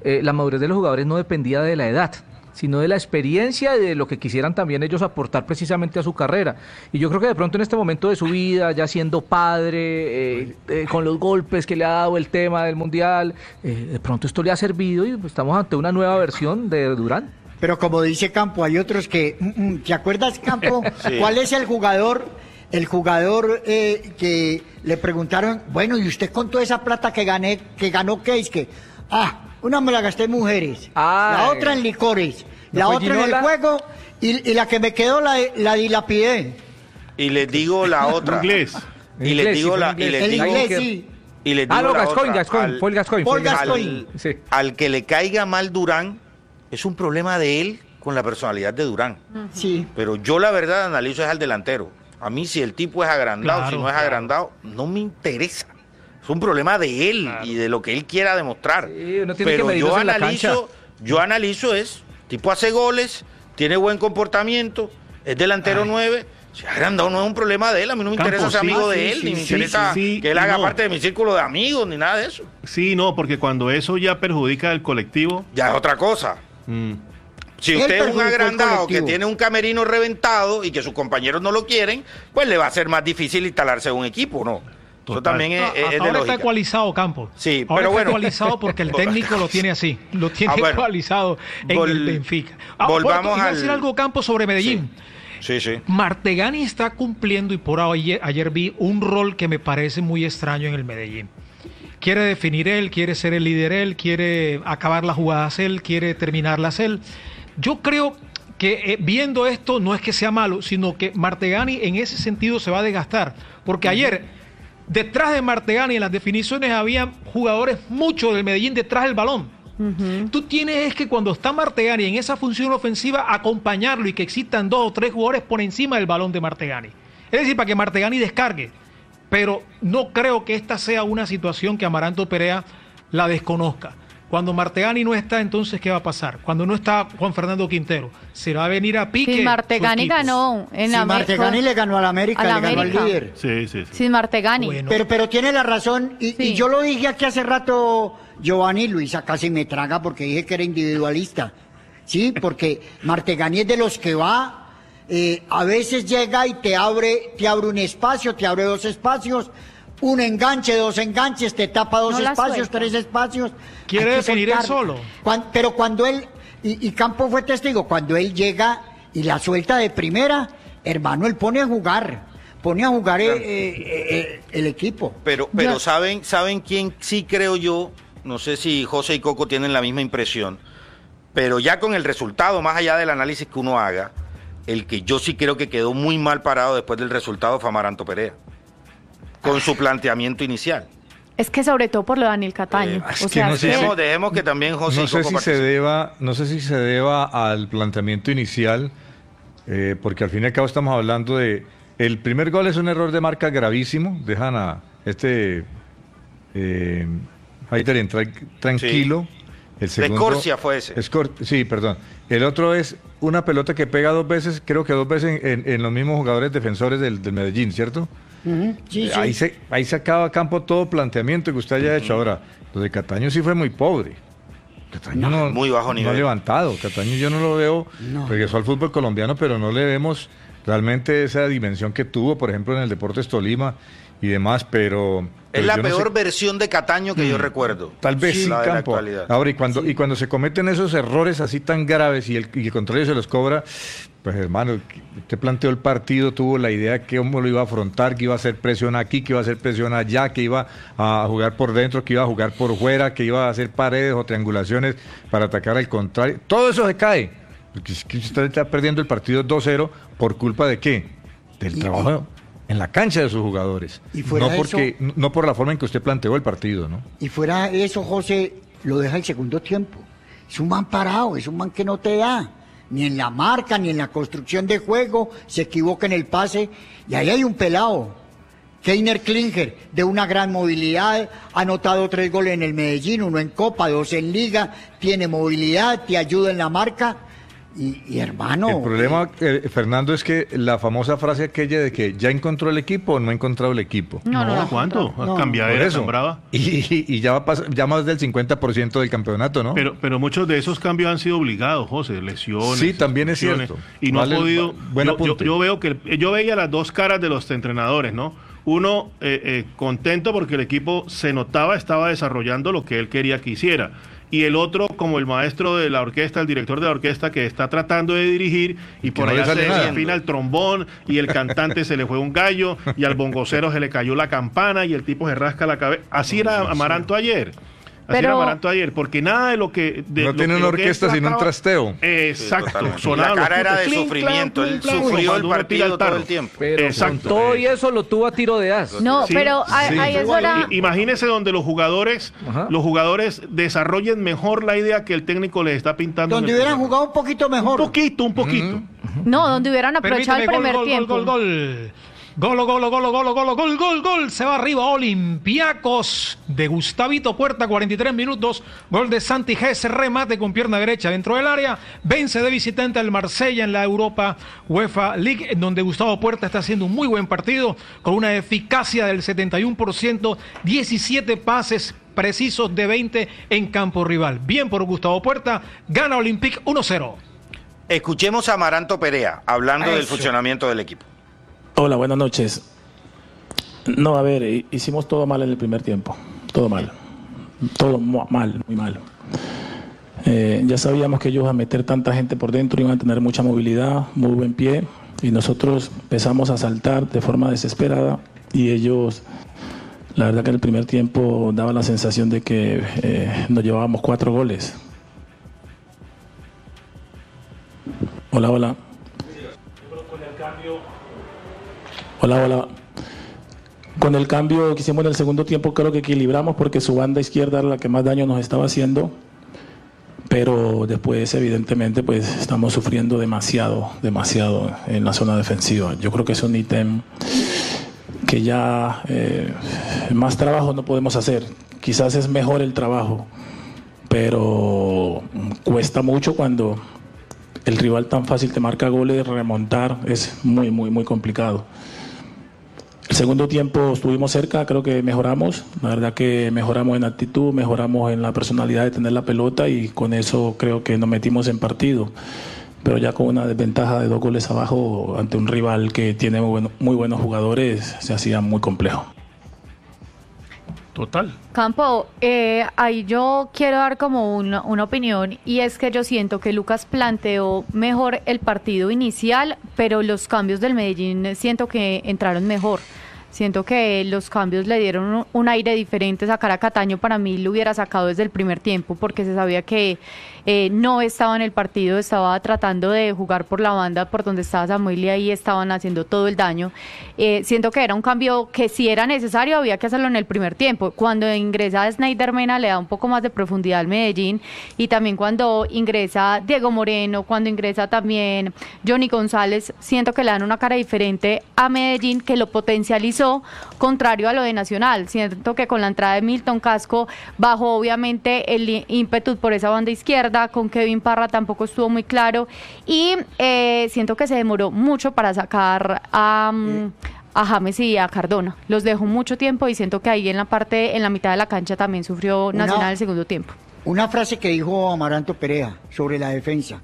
eh, la madurez de los jugadores no dependía de la edad, sino de la experiencia y de lo que quisieran también ellos aportar precisamente a su carrera. Y yo creo que de pronto en este momento de su vida, ya siendo padre, eh, eh, con los golpes que le ha dado el tema del Mundial, eh, de pronto esto le ha servido y estamos ante una nueva versión de Durán. Pero como dice Campo, hay otros que... ¿Te acuerdas, Campo? Sí. ¿Cuál es el jugador, el jugador eh, que le preguntaron, bueno, ¿y usted con toda esa plata que gané, que ganó qué es que? Ah, una me la gasté en mujeres, Ay. la otra en licores, la otra Ginola? en el juego y, y la que me quedó la, la dilapidé. Y les digo la otra. Inglés. Y les digo la... Y les digo inglés, sí. Y les digo ah, no, la Gascoigne, otra. Gascoigne, Al, Paul Gascoigne. Paul Gascoigne. Al, sí. al que le caiga mal Durán, es un problema de él con la personalidad de Durán. Sí. Pero yo la verdad analizo es al delantero. A mí si el tipo es agrandado, claro, si no es claro. agrandado, no me interesa. Es un problema de él claro. y de lo que él quiera demostrar. Sí, uno tiene Pero que yo en la analizo, yo analizo es, tipo hace goles, tiene buen comportamiento, es delantero Ay. nueve. Si agrandado no es un problema de él, a mí no me Campo, interesa ser sí, amigo sí, de él, sí, ni me sí, interesa sí, sí, que él haga no. parte de mi círculo de amigos, ni nada de eso. Sí, no, porque cuando eso ya perjudica al colectivo... Ya es otra cosa. Mm. Si usted es un agrandado que tiene un camerino reventado y que sus compañeros no lo quieren, pues le va a ser más difícil instalarse en un equipo, ¿no? Total. Eso también es, no, es de ahora lógica. está ecualizado, Campo. Sí, ahora pero está bueno. ecualizado porque el técnico lo tiene así, lo tiene ah, bueno. ecualizado en Vol el Benfica. Ah, volvamos bueno, iba a al... decir algo, Campo, sobre Medellín. Sí, sí. sí. Martegani está cumpliendo, y por ayer, ayer vi un rol que me parece muy extraño en el Medellín. Quiere definir él, quiere ser el líder él, quiere acabar las jugadas él, quiere terminarlas él. Yo creo que eh, viendo esto no es que sea malo, sino que Martegani en ese sentido se va a desgastar, porque ayer detrás de Martegani en las definiciones había jugadores muchos del Medellín detrás del balón. Uh-huh. Tú tienes es que cuando está Martegani en esa función ofensiva acompañarlo y que existan dos o tres jugadores por encima del balón de Martegani, es decir, para que Martegani descargue, pero no creo que esta sea una situación que Amaranto Perea la desconozca. Cuando Martegani no está, entonces, ¿qué va a pasar? Cuando no está Juan Fernando Quintero, se va a venir a pique. Si Martegani ganó en si Martegani le ganó al América, al le América. ganó al líder. Sí, sí, sí. Sin Martegani. Bueno. Pero, pero tiene la razón, y, sí. y yo lo dije aquí hace rato, Giovanni, Luisa casi me traga porque dije que era individualista. Sí, porque Martegani es de los que va, eh, a veces llega y te abre, te abre un espacio, te abre dos espacios, un enganche, dos enganches, te tapa dos no espacios, tres espacios. Quiere definir él solo. Cuando, pero cuando él, y, y Campo fue testigo, cuando él llega y la suelta de primera, hermano, él pone a jugar, pone a jugar claro. eh, eh, eh, el equipo. Pero, pero ¿saben, ¿saben quién sí creo yo? No sé si José y Coco tienen la misma impresión, pero ya con el resultado, más allá del análisis que uno haga, el que yo sí creo que quedó muy mal parado después del resultado fue Amaranto Perea, con su planteamiento inicial. Es que sobre todo por lo de Daniel Cataño. Eh, es o que sea, no sé, dejemos, dejemos que también José no y sé Coco si se deba, no sé si se deba al planteamiento inicial, eh, porque al fin y al cabo estamos hablando de el primer gol es un error de marca gravísimo, dejan a este eh, Heider entrar tranquilo. Sí. El segundo, de Escorcia fue ese. Escor, sí, perdón. El otro es una pelota que pega dos veces, creo que dos veces en, en, en los mismos jugadores defensores del, del Medellín, ¿cierto? Uh-huh. Sí, sí. Ahí se ahí se acaba Campo todo planteamiento que usted haya uh-huh. hecho. Ahora, lo de Cataño sí fue muy pobre. Cataño no, no muy bajo nivel. No ha levantado. Cataño yo no lo veo, no. regresó al fútbol colombiano, pero no le vemos realmente esa dimensión que tuvo, por ejemplo, en el Deportes Tolima y demás, pero... Es pero la no peor sé. versión de Cataño que mm. yo recuerdo. Tal vez sí, la Campo. Ahora, y cuando, sí. y cuando se cometen esos errores así tan graves y el, y el contrario se los cobra, pues hermano, usted planteó el partido, tuvo la idea que cómo lo iba a afrontar, que iba a hacer presión aquí, que iba a hacer presión allá, que iba a jugar por dentro, que iba a jugar por fuera, que iba a hacer paredes o triangulaciones para atacar al contrario. Todo eso se cae. Porque es que usted está perdiendo el partido dos cero por culpa de qué? Del trabajo en la cancha de sus jugadores. Y fuera no porque eso, no por la forma en que usted planteó el partido, ¿no? Y fuera eso, José, lo deja el segundo tiempo. Es un man parado, es un man que no te da, ni en la marca, ni en la construcción de juego, se equivoca en el pase, y ahí hay un pelado, Keiner Klinger, de una gran movilidad, ha anotado tres goles en el Medellín, uno en Copa, dos en Liga, tiene movilidad, te ayuda en la marca, Y, y hermano... El problema, eh, Fernando, es que la famosa frase aquella de que ya encontró el equipo o no ha encontrado el equipo. No, no, no ¿cuánto? No, cambiadera tan brava. Y, y ya va a pasar, ya más del cincuenta por ciento del campeonato, ¿no? Pero, pero muchos de esos cambios han sido obligados, José, lesiones. Sí, también es cierto. Y no vale, ha podido... Buen yo, yo, yo yo veo que... Yo veía las dos caras de los entrenadores, ¿no? Uno eh, eh, contento porque el equipo se notaba, estaba desarrollando lo que él quería que hiciera. Y el otro como el maestro de la orquesta, el director de la orquesta que está tratando de dirigir y por allá se desafina el trombón y el cantante se le fue un gallo y al bongocero se le cayó la campana y el tipo se rasca la cabeza. Así era Amaranto ayer. Así Pero, era Amaranto ayer, porque nada de lo que... De no lo tiene que, una lo que orquesta sino un trasteo. Exacto. Sí, la cara era de sufrimiento, él sufrió el partido todo el tiempo. Pero exacto. Con todo y eso lo tuvo a tiro de as. No, sí, pero ahí sí. es hora... Imagínese donde los jugadores Ajá. los jugadores desarrollen mejor la idea que el técnico les está pintando. Donde hubieran jugado un poquito mejor. Un poquito, un poquito. Uh-huh. No, donde hubieran aprovechado el primer gol, tiempo. Gol, gol, gol. Gol, gol, gol, gol, gol, gol, gol, gol, gol, se va arriba Olympiacos de Gustavito Puerta, cuarenta y tres minutos, gol de Santi Gess, remate con pierna derecha dentro del área, vence de visitante al Marsella en la Europa UEFA League, en donde Gustavo Puerta está haciendo un muy buen partido, con una eficacia del setenta y uno por ciento, diecisiete pases precisos de veinte en campo rival. Bien por Gustavo Puerta, gana Olympique uno cero. Escuchemos a Amaranto Perea hablando Eso. del funcionamiento del equipo. Hola, buenas noches. No, a ver, hicimos todo mal en el primer tiempo. Todo mal. Todo mal, muy mal. Eh, ya sabíamos que ellos iban a meter tanta gente por dentro, iban a tener mucha movilidad, muy buen pie. Y nosotros empezamos a saltar de forma desesperada. Y ellos, la verdad que en el primer tiempo daba la sensación de que eh, nos llevábamos cuatro goles. Hola, hola. Hola, hola. Con el cambio que hicimos en el segundo tiempo creo que equilibramos porque su banda izquierda era la que más daño nos estaba haciendo, pero después evidentemente pues estamos sufriendo demasiado, demasiado en la zona defensiva. Yo creo que es un ítem que ya eh, más trabajo no podemos hacer. Quizás es mejor el trabajo, pero cuesta mucho cuando el rival tan fácil te marca goles, remontar es muy, muy, muy complicado. El segundo tiempo estuvimos cerca, creo que mejoramos, la verdad que mejoramos en actitud, mejoramos en la personalidad de tener la pelota y con eso creo que nos metimos en partido, pero ya con una desventaja de dos goles abajo ante un rival que tiene muy, bueno, muy buenos jugadores se hacía muy complejo. Total. Campo, eh, ahí yo quiero dar como una, una opinión y es que yo siento que Lucas planteó mejor el partido inicial, pero los cambios del Medellín siento que entraron mejor. Siento que los cambios le dieron un, un aire diferente. Sacar a Cataño para mí lo hubiera sacado desde el primer tiempo porque se sabía que eh, no estaba en el partido, estaba tratando de jugar por la banda por donde estaba Samuel y ahí estaban haciendo todo el daño. Eh, siento que era un cambio que si era necesario había que hacerlo en el primer tiempo. Cuando ingresa Snyder Mena le da un poco más de profundidad al Medellín y también cuando ingresa Diego Moreno, cuando ingresa también Johnny González, siento que le dan una cara diferente a Medellín que lo potencializó, contrario a lo de Nacional. Siento que con la entrada de Milton Casco bajó obviamente el ímpetu por esa banda izquierda, con Kevin Parra tampoco estuvo muy claro y eh, siento que se demoró mucho para sacar a, um, a James y a Cardona. Los dejó mucho tiempo y siento que ahí en la parte, en la mitad de la cancha también sufrió Nacional una, el segundo tiempo. Una frase que dijo Amaranto Perea sobre la defensa.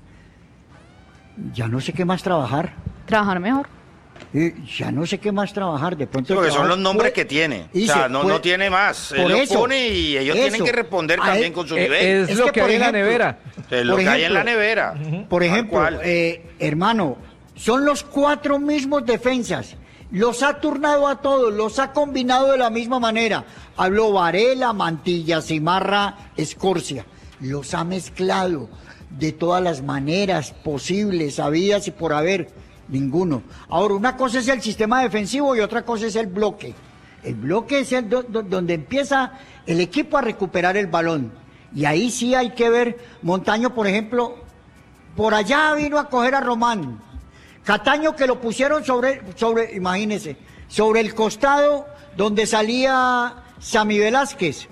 Ya no sé qué más trabajar. Trabajar mejor. Eh, ya no sé qué más trabajar, de pronto... Porque son los nombres que tiene, o sea, no, no tiene más, él los pone y ellos eso, tienen que responder también él, con su nivel. Es, es lo que, que hay ejemplo, en la nevera. Es lo que ejemplo, hay en la nevera. Por ejemplo, eh, hermano, son los cuatro mismos defensas, los ha turnado a todos, los ha combinado de la misma manera. Habló Varela, Mantilla, Cimarra, Escorcia, los ha mezclado de todas las maneras posibles, habidas y por haber. Ninguno. Ahora, una cosa es el sistema defensivo y otra cosa es el bloque. El bloque es el do, do, donde empieza el equipo a recuperar el balón. Y ahí sí hay que ver, Montaño, por ejemplo, por allá vino a coger a Román. Cataño que lo pusieron sobre, sobre, imagínense, sobre el costado donde salía Sammy Velázquez.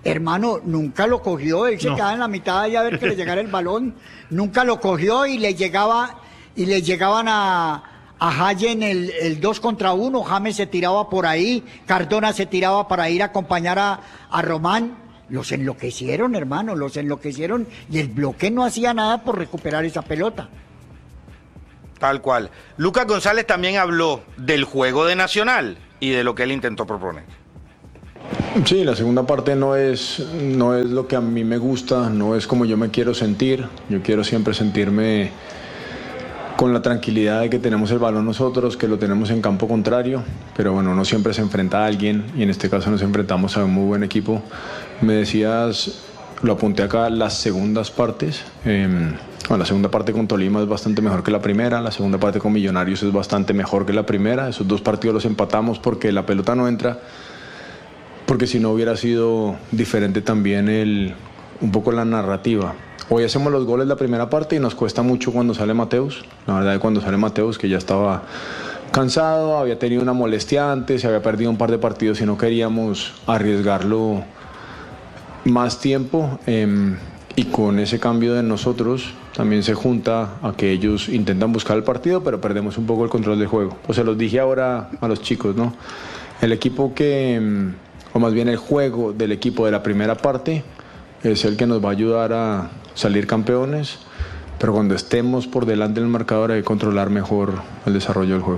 Hermano, nunca lo cogió, él se No. quedaba en la mitad allá a ver que le llegara el balón, nunca lo cogió y le llegaba, y le llegaban a, a Hayen el, el dos contra uno, James se tiraba por ahí, Cardona se tiraba para ir a acompañar a, a Román, los enloquecieron, hermano, los enloquecieron, y el bloque no hacía nada por recuperar esa pelota. Tal cual. Lucas González también habló del juego de Nacional y de lo que él intentó proponer. Sí, la segunda parte no es, no es lo que a mí me gusta, no es como yo me quiero sentir. Yo quiero siempre sentirme con la tranquilidad de que tenemos el balón nosotros, que lo tenemos en campo contrario, pero bueno, no siempre se enfrenta a alguien y en este caso nos enfrentamos a un muy buen equipo. Me decías, lo apunté acá, las segundas partes. Eh, bueno, la segunda parte con Tolima es bastante mejor que la primera, la segunda parte con Millonarios es bastante mejor que la primera. Esos dos partidos los empatamos porque la pelota no entra, porque si no hubiera sido diferente también el, un poco la narrativa. Hoy hacemos los goles la primera parte y nos cuesta mucho cuando sale Mateus. La verdad es que cuando sale Mateus, que ya estaba cansado, había tenido una molestia antes, se había perdido un par de partidos y no queríamos arriesgarlo más tiempo. Eh, y con ese cambio de nosotros también se junta a que ellos intentan buscar el partido, pero perdemos un poco el control del juego. Pues se los dije ahora a los chicos, ¿no? El equipo que... o más bien el juego del equipo de la primera parte es el que nos va a ayudar a salir campeones, pero cuando estemos por delante del marcador hay que controlar mejor el desarrollo del juego.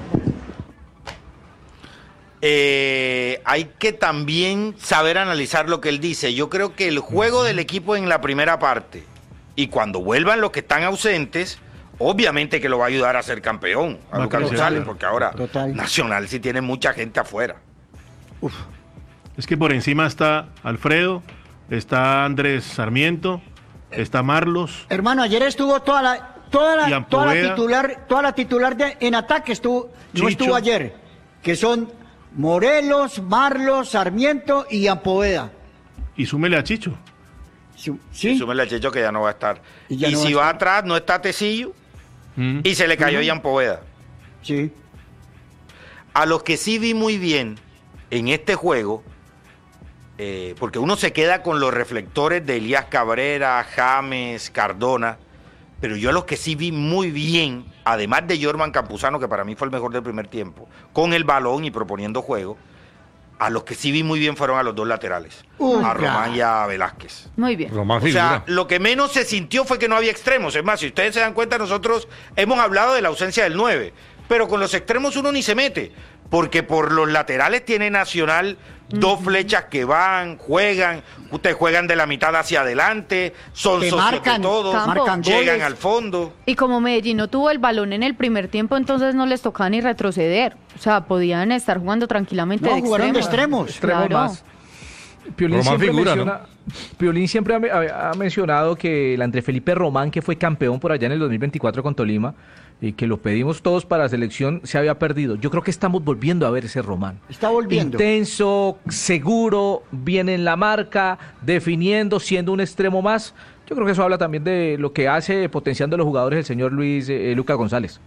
Eh, hay que también saber analizar lo que él dice. Yo creo que el juego del equipo en la primera parte y cuando vuelvan los que están ausentes, obviamente que lo va a ayudar a ser campeón a Lucas González, porque ahora Total. Nacional sí tiene mucha gente afuera. Uf. Es que por encima está Alfredo, está Andrés Sarmiento, está Marlos. Hermano, ayer estuvo toda la toda Y la, Ampoveda. toda la titular, toda la titular de, en ataque estuvo, no Chicho. estuvo ayer, que son Morelos, Marlos, Sarmiento y Ampoveda. Y súmele a Chicho. Su- Y ¿Sí? súmele a Checho que ya no va a estar. Y Y, ya no si va a va estar. atrás, no está Tecillo Mm. y se le cayó Ujú. Ian Poveda. Sí. A los que sí vi muy bien en este juego, eh, porque uno se queda con los reflectores de Elías Cabrera, James, Cardona, pero yo a los que sí vi muy bien, además de Jorman Campuzano, que para mí fue el mejor del primer tiempo, con el balón y proponiendo juego, a los que sí vi muy bien fueron a los dos laterales, Uy, a ya. Román y a Velázquez. Muy bien. Román O figura. sea, lo que menos se sintió fue que no había extremos. Es más, si ustedes se dan cuenta, nosotros hemos hablado de la ausencia del nueve, pero con los extremos uno ni se mete, porque por los laterales tiene Nacional dos flechas que van, juegan, ustedes juegan de la mitad hacia adelante, son Te socios marcan, de todos, Campo. marcan llegan goles. al fondo. Y como Medellín no tuvo el balón en el primer tiempo, entonces no les tocaba ni retroceder. O sea, podían estar jugando tranquilamente No, de jugaron de extremos. extremos. Extremos Claro. más. Piolín Román siempre, figura, menciona, Piolín siempre ha, ha mencionado que el André Felipe Román, que fue campeón por allá en el dos mil veinticuatro con Tolima, y que lo pedimos todos para la selección, se había perdido. Yo creo que estamos volviendo a ver ese Román. Está volviendo. Intenso, seguro, bien en la marca, definiendo, siendo un extremo más. Yo creo que eso habla también de lo que hace potenciando a los jugadores el señor Luis eh, Lucas González.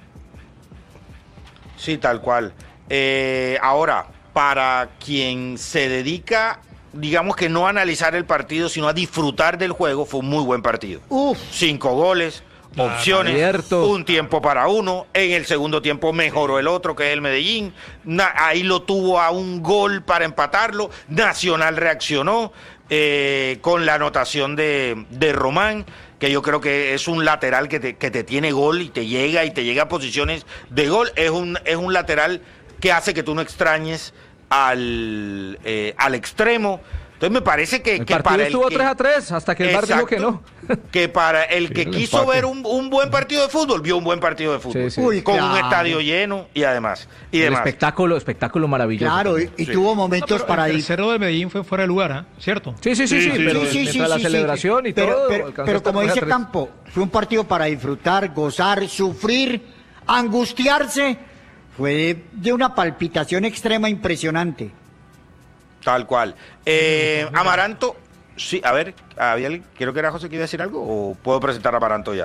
Sí, tal cual. Eh, ahora, para quien se dedica, digamos que no a analizar el partido, sino a disfrutar del juego, fue un muy buen partido. Uf. Cinco goles, opciones, Cierto. un tiempo para uno, en el segundo tiempo mejoró el otro, que es el Medellín, Na- ahí lo tuvo a un gol para empatarlo, Nacional reaccionó eh, con la anotación de, de Román, que yo creo que es un lateral que te, que te tiene gol y te llega y te llega a posiciones de gol, es un, es un lateral que hace que tú no extrañes al, eh, al extremo. Entonces me parece que, El que partido para el estuvo que- tres a tres hasta que el V A R dijo que no. que para el que el quiso empate. ver un, un buen partido de fútbol, vio un buen partido de fútbol. Sí, sí. Uy, Con un claro. estadio lleno y además. Y El demás. espectáculo, espectáculo maravilloso. Claro, y, y Sí. tuvo No, momentos pero para el ir. tercero de Medellín fue fuera de lugar, ¿ah? ¿Cierto? Sí, sí, sí, sí, Sí, sí, pero sí, Sí, sí, mientras la sí, sí. celebración y pero, todo. Pero, alcanzó pero a estar como tres a dice tres. Campo, fue un partido para disfrutar, gozar, sufrir, angustiarse. Fue de una palpitación extrema impresionante. Tal cual. Eh, Amaranto, sí, a ver, ¿había alguien? Creo que era José que iba a decir algo, o puedo presentar a Amaranto ya.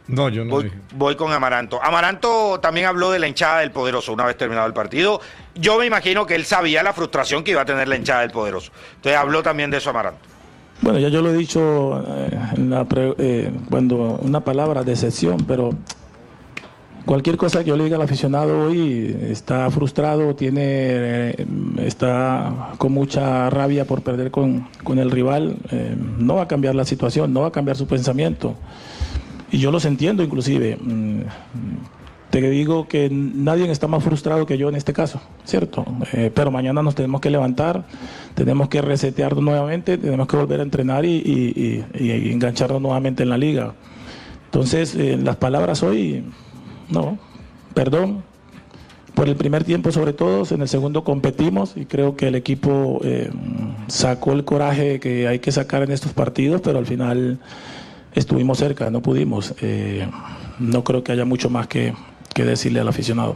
No, yo no voy, dije. voy con Amaranto. Amaranto también habló de la hinchada del Poderoso una vez terminado el partido. Yo me imagino que él sabía la frustración que iba a tener la hinchada del Poderoso. Entonces habló también de eso Amaranto. Bueno, ya yo lo he dicho eh, en la pre- eh, cuando una palabra, decepción, pero cualquier cosa que yo le diga al aficionado hoy está frustrado, tiene, eh, está con mucha rabia por perder con, con el rival, eh, no va a cambiar la situación, no va a cambiar su pensamiento. Y yo los entiendo inclusive. Mm, Te digo que nadie está más frustrado que yo en este caso, ¿cierto? Eh, pero mañana nos tenemos que levantar, tenemos que resetear nuevamente, tenemos que volver a entrenar y, y, y, y engancharnos nuevamente en la liga. Entonces, eh, las palabras hoy, no, perdón, por el primer tiempo sobre todo, en el segundo competimos y creo que el equipo eh, sacó el coraje que hay que sacar en estos partidos, pero al final estuvimos cerca, no pudimos. Eh, no creo que haya mucho más que... que decirle al aficionado.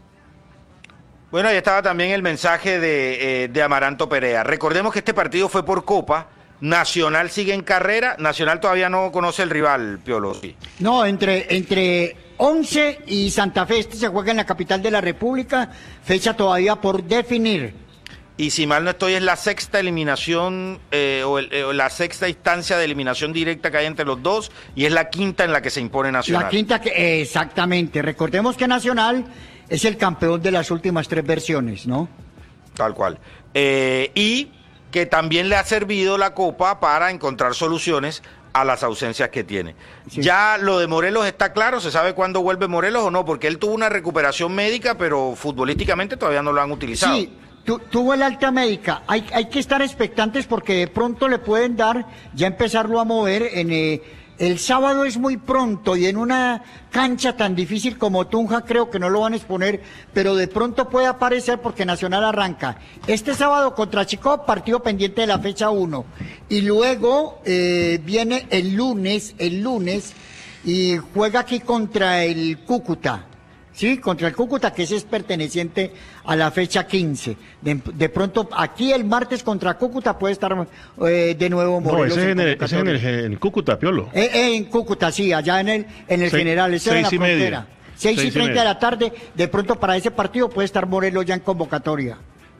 Bueno, ahí estaba también el mensaje de, eh, de Amaranto Perea. Recordemos que este partido fue por Copa, Nacional sigue en carrera, Nacional todavía no conoce el rival, Piolo. Sí. No, entre, entre once y Santa Fe, este se juega en la capital de la República, fecha todavía por definir. Y si mal no estoy, es la sexta eliminación eh, o, el, eh, o la sexta instancia de eliminación directa que hay entre los dos y es la quinta en la que se impone Nacional. La quinta, que exactamente. Recordemos que Nacional es el campeón de las últimas tres versiones, ¿no? Tal cual. Eh, y que también le ha servido la Copa para encontrar soluciones a las ausencias que tiene. Sí. Ya lo de Morelos está claro, ¿se sabe cuándo vuelve Morelos o no? Porque él tuvo una recuperación médica, pero futbolísticamente todavía no lo han utilizado. Sí. Tu, tuvo el alta médica, hay, hay que estar expectantes porque de pronto le pueden dar, ya empezarlo a mover, en eh, el sábado es muy pronto y en una cancha tan difícil como Tunja creo que no lo van a exponer, pero de pronto puede aparecer porque Nacional arranca este sábado contra Chico, partido pendiente de la fecha uno, y luego eh, viene el lunes, el lunes, y juega aquí contra el Cúcuta. Sí, contra el Cúcuta, que ese es perteneciente a la fecha quince. De, de pronto, aquí el martes contra Cúcuta puede estar eh, de nuevo Morelos. No, ese es en, el, ese es en, el, en Cúcuta, Piolo. Eh, eh, en Cúcuta, sí, allá en el, en el seis, General, ese era en la frontera. Seis, seis y treinta de la tarde, de pronto para ese partido puede estar Morelos ya en convocatoria.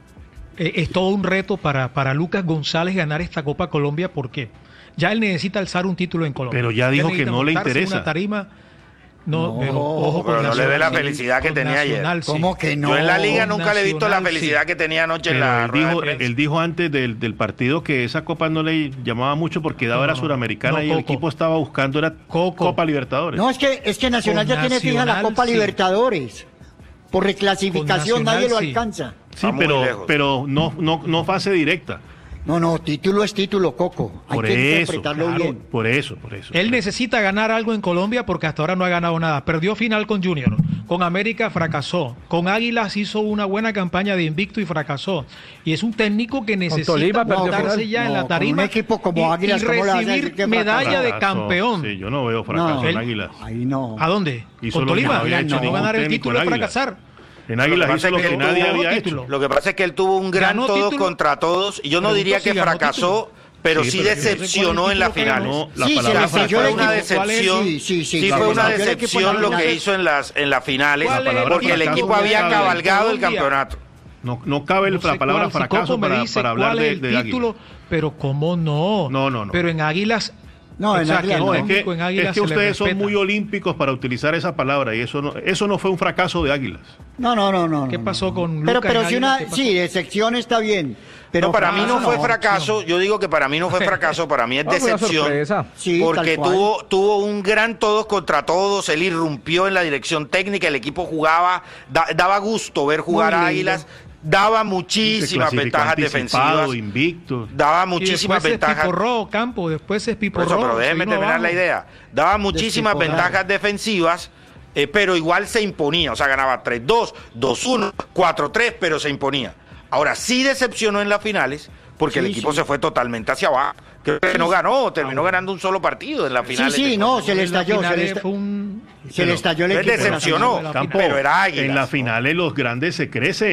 Eh, es todo un reto para, para Lucas González ganar esta Copa Colombia, ¿por qué? Ya él necesita alzar un título en Colombia. Pero ya dijo que no le interesa. Una tarima. No, no, pero ojo pero con no Nacional, le ve la sí, felicidad que tenía Nacional, ayer. Sí. ¿Cómo que no? Yo en la liga nunca Nacional, le he visto la felicidad sí. que tenía anoche pero en la él rueda dijo, de prensa. él dijo antes del, del partido que esa Copa no le llamaba mucho porque daba no, era suramericana no, y el Coco. equipo estaba buscando era Coco. Copa Libertadores. No, es que, es que Nacional Con ya tiene fija la Nacional, Copa sí. Libertadores. Por reclasificación Con nadie lo Nacional, sí. alcanza. Sí, Está muy pero, lejos. pero no, no, no fase directa. No, no, título es título, Coco. Hay Por que eso, interpretarlo claro, bien. por eso, por eso. Él necesita ganar algo en Colombia porque hasta ahora no ha ganado nada. Perdió final con Junior, con América fracasó, con Águilas hizo una buena campaña de invicto y fracasó. Y es un técnico que necesita Tolima perdió montarse final. ya en No, la con tarima un equipo como y, Águilas, y ¿cómo le vas a decir recibir que medalla fracasó? de Fracaso, campeón. Sí, yo no veo fracaso No. en Águilas. Ahí no. ¿A dónde? Hizo Con lo que no Tolima. había hecho no ningún ganar el técnico título en es Águilas. fracasar. En Águilas Lo que hizo pasa lo es que que él nadie tuvo había título. hecho. Lo que pasa es que él tuvo un gran Ganó todos título. contra todos y yo no Pregunto diría si que ganó fracasó, pero Sí, sí, pero decepcionó en las ¿cuál es el finales. No, la Sí, palabra se Sí, decepcionó fue el una equipo. decepción. Sí, sí, sí, Sí, la fue una decepción del equipo en decepción la lo que final. hizo en las en las finales, ¿Cuál es el porque el fracaso? equipo había No sabe. cabalgado el Colombia. campeonato. No, no cabe No la sé palabra cuál, si fracaso Coco me para, dice para hablar cuál de, es el de título, Águilas. pero cómo no. No, no, no. Pero en Águilas No, en o sea, Águilas que no. No, el es que, técnico en Águilas es que se le ustedes son respeta. muy olímpicos para utilizar esa palabra y eso no, eso no fue un fracaso de Águilas. No, no, no, no. ¿Qué no, pasó no. con Pero, Lucas pero en si Águilas? una, ¿Qué pasó? sí, decepción está bien. Pero No, para mí no fracaso fue fracaso, yo digo que para mí no fue fracaso, para mí es No, fue una decepción. sorpresa. Sí, Porque tal cual. tuvo, tuvo un gran todos contra todos, él irrumpió en la dirección técnica, el equipo jugaba, da- daba gusto ver jugar Muy a lindo. Águilas, daba Se muchísimas clasificó ventajas anticipado, defensivas, invicto. daba Y muchísimas después se ventajas. espiporró Campo, después se Por espiporró. eso, pero se déjeme vino terminar la abajo. idea. Daba muchísimas Despiporrar. ventajas defensivas, eh, pero igual se imponía. O sea, ganaba tres dos, dos uno, cuatro tres, pero se imponía. Ahora sí decepcionó en las finales, porque el Sí, equipo sí. se fue totalmente hacia abajo. Creo que no ganó, terminó ganando un solo partido en las Sí, finales. sí, de- no, se le En la estalló, se final le, esta- fue un- se le estalló el Él equipo. decepcionó, la Campo, pero era Águilas. en las finales los grandes se crecen.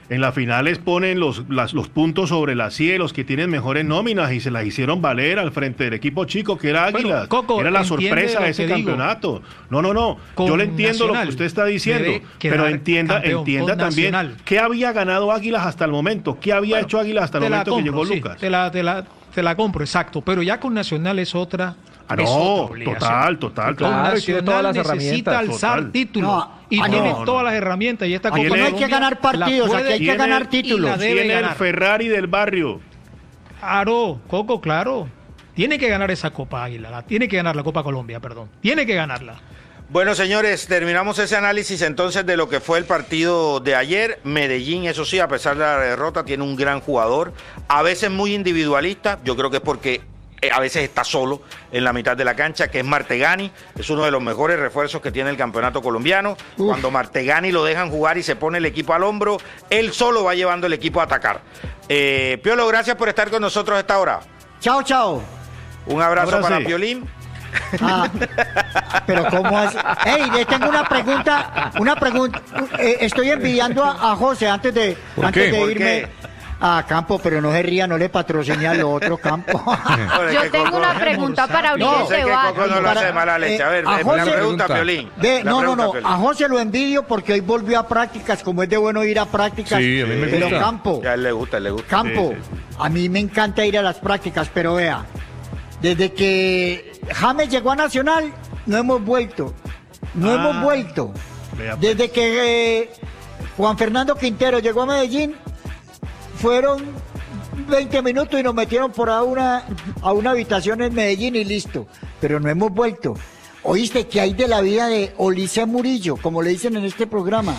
En las finales ponen los, las, los puntos sobre las C I E, los que tienen mejores nóminas, y se las hicieron valer al frente del equipo chico, que era Águilas. Bueno, Coco, era la entiende sorpresa lo de ese que digo. campeonato. No, no, no. Con Yo le entiendo lo Nacional que usted está diciendo, debe pero quedar entienda, campeón entienda con también Nacional. qué había ganado Águilas hasta el momento, qué había Bueno, hecho Águilas hasta el te la momento que compro, llegó sí, Lucas. Te la, te, la, te la compro, exacto. Pero ya con Nacional es otra. Ah, es no, otra obligación. total, total, Con total. Claro, y tiene todas las Nacional necesita herramientas, alzar total. títulos. No, y ah, tiene no, no. todas las herramientas. Y esta Aquí Copa no hay que Colombia ganar la partidos, puede- aquí hay que Tiene- ganar y la títulos. debe Tiene el ganar. Ferrari del barrio. Claro, Coco, claro. Tiene que ganar esa Copa Águila. La tiene que ganar la Copa Colombia, perdón. Tiene que ganarla. Bueno, señores, terminamos ese análisis entonces de lo que fue el partido de ayer. Medellín, eso sí, a pesar de la derrota, tiene un gran jugador, a veces muy individualista. Yo creo que es porque eh, a veces está solo en la mitad de la cancha, que es Martegani. Es uno de los mejores refuerzos que tiene el campeonato colombiano. Uf. Cuando Martegani lo dejan jugar y se pone el equipo al hombro, él solo va llevando el equipo a atacar. Eh, Piolo, gracias por estar con nosotros a esta hora. Chao, chao. Un abrazo Ahora para sí. Piolín. Ah, pero cómo hace. Ey, le tengo una pregunta, una pregunta. Eh, estoy envidiando a, a José antes de, ¿Por antes qué? de ¿Por irme qué? a Campo, pero no se ría, no le patrociné al otro Campo. Yo tengo una pregunta para abrir No, el sé que debate. Coco no lo hace Para- mala leche. A ver, eh, a la José- pregunta, pregunta. Piolín. Ve, La no, no, pregunta, no, Piolín. a José lo envidio porque hoy volvió a prácticas, como es de bueno ir a prácticas. Sí, a mí me pero gusta. Campo, Ya a él le gusta, a él le gusta. Campo, Sí, sí, sí. a mí me encanta ir a las prácticas, pero vea, desde que James llegó a Nacional, no hemos vuelto, no Ah, hemos vuelto. vea, pues. Desde que eh, Juan Fernando Quintero llegó a Medellín, fueron veinte minutos y nos metieron por a una, a una habitación en Medellín y listo, pero no hemos vuelto. ¿Oíste qué hay de la vida de Oliseh Murillo, como le dicen en este programa?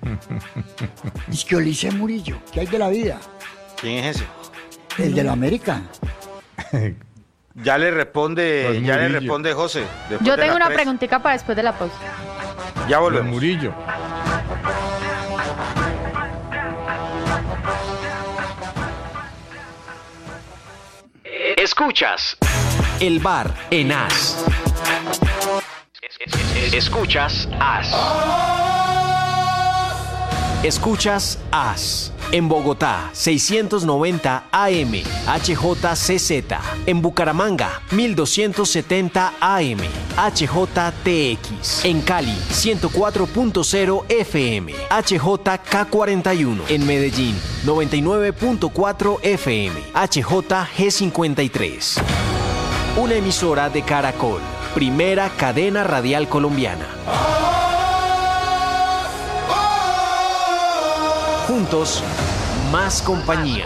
Es que Oliseh Murillo, ¿qué hay de la vida? ¿Quién es ese? El de la América. Ya le responde, Pues ya le Murillo. responde José. después Yo de tengo las una tres. preguntita para después de la pausa. Ya Don volvemos. Murillo. Escuchas el bar en As. Escuchas As. Escuchas As. En Bogotá, seiscientos noventa A M, H J C Z. En Bucaramanga, mil doscientos setenta A M, H J T X. En Cali, ciento cuatro punto cero F M, H J K cuarenta y uno. En Medellín, noventa y nueve punto cuatro F M, H J G cincuenta y tres. Una emisora de Caracol, primera cadena radial colombiana. Juntos, más compañía.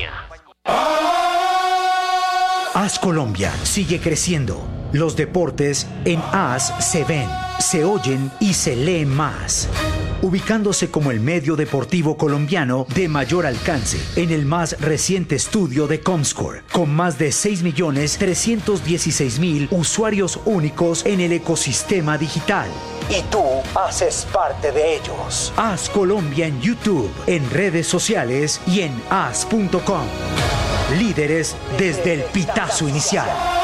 As Colombia sigue creciendo. Los deportes en As se ven, se oyen y se leen más. Ubicándose como el medio deportivo colombiano de mayor alcance en el más reciente estudio de Comscore, con más de seis millones trescientos dieciséis mil usuarios únicos en el ecosistema digital. Y tú haces parte de ellos. As Colombia en YouTube, en redes sociales y en as punto com. Líderes desde el pitazo inicial.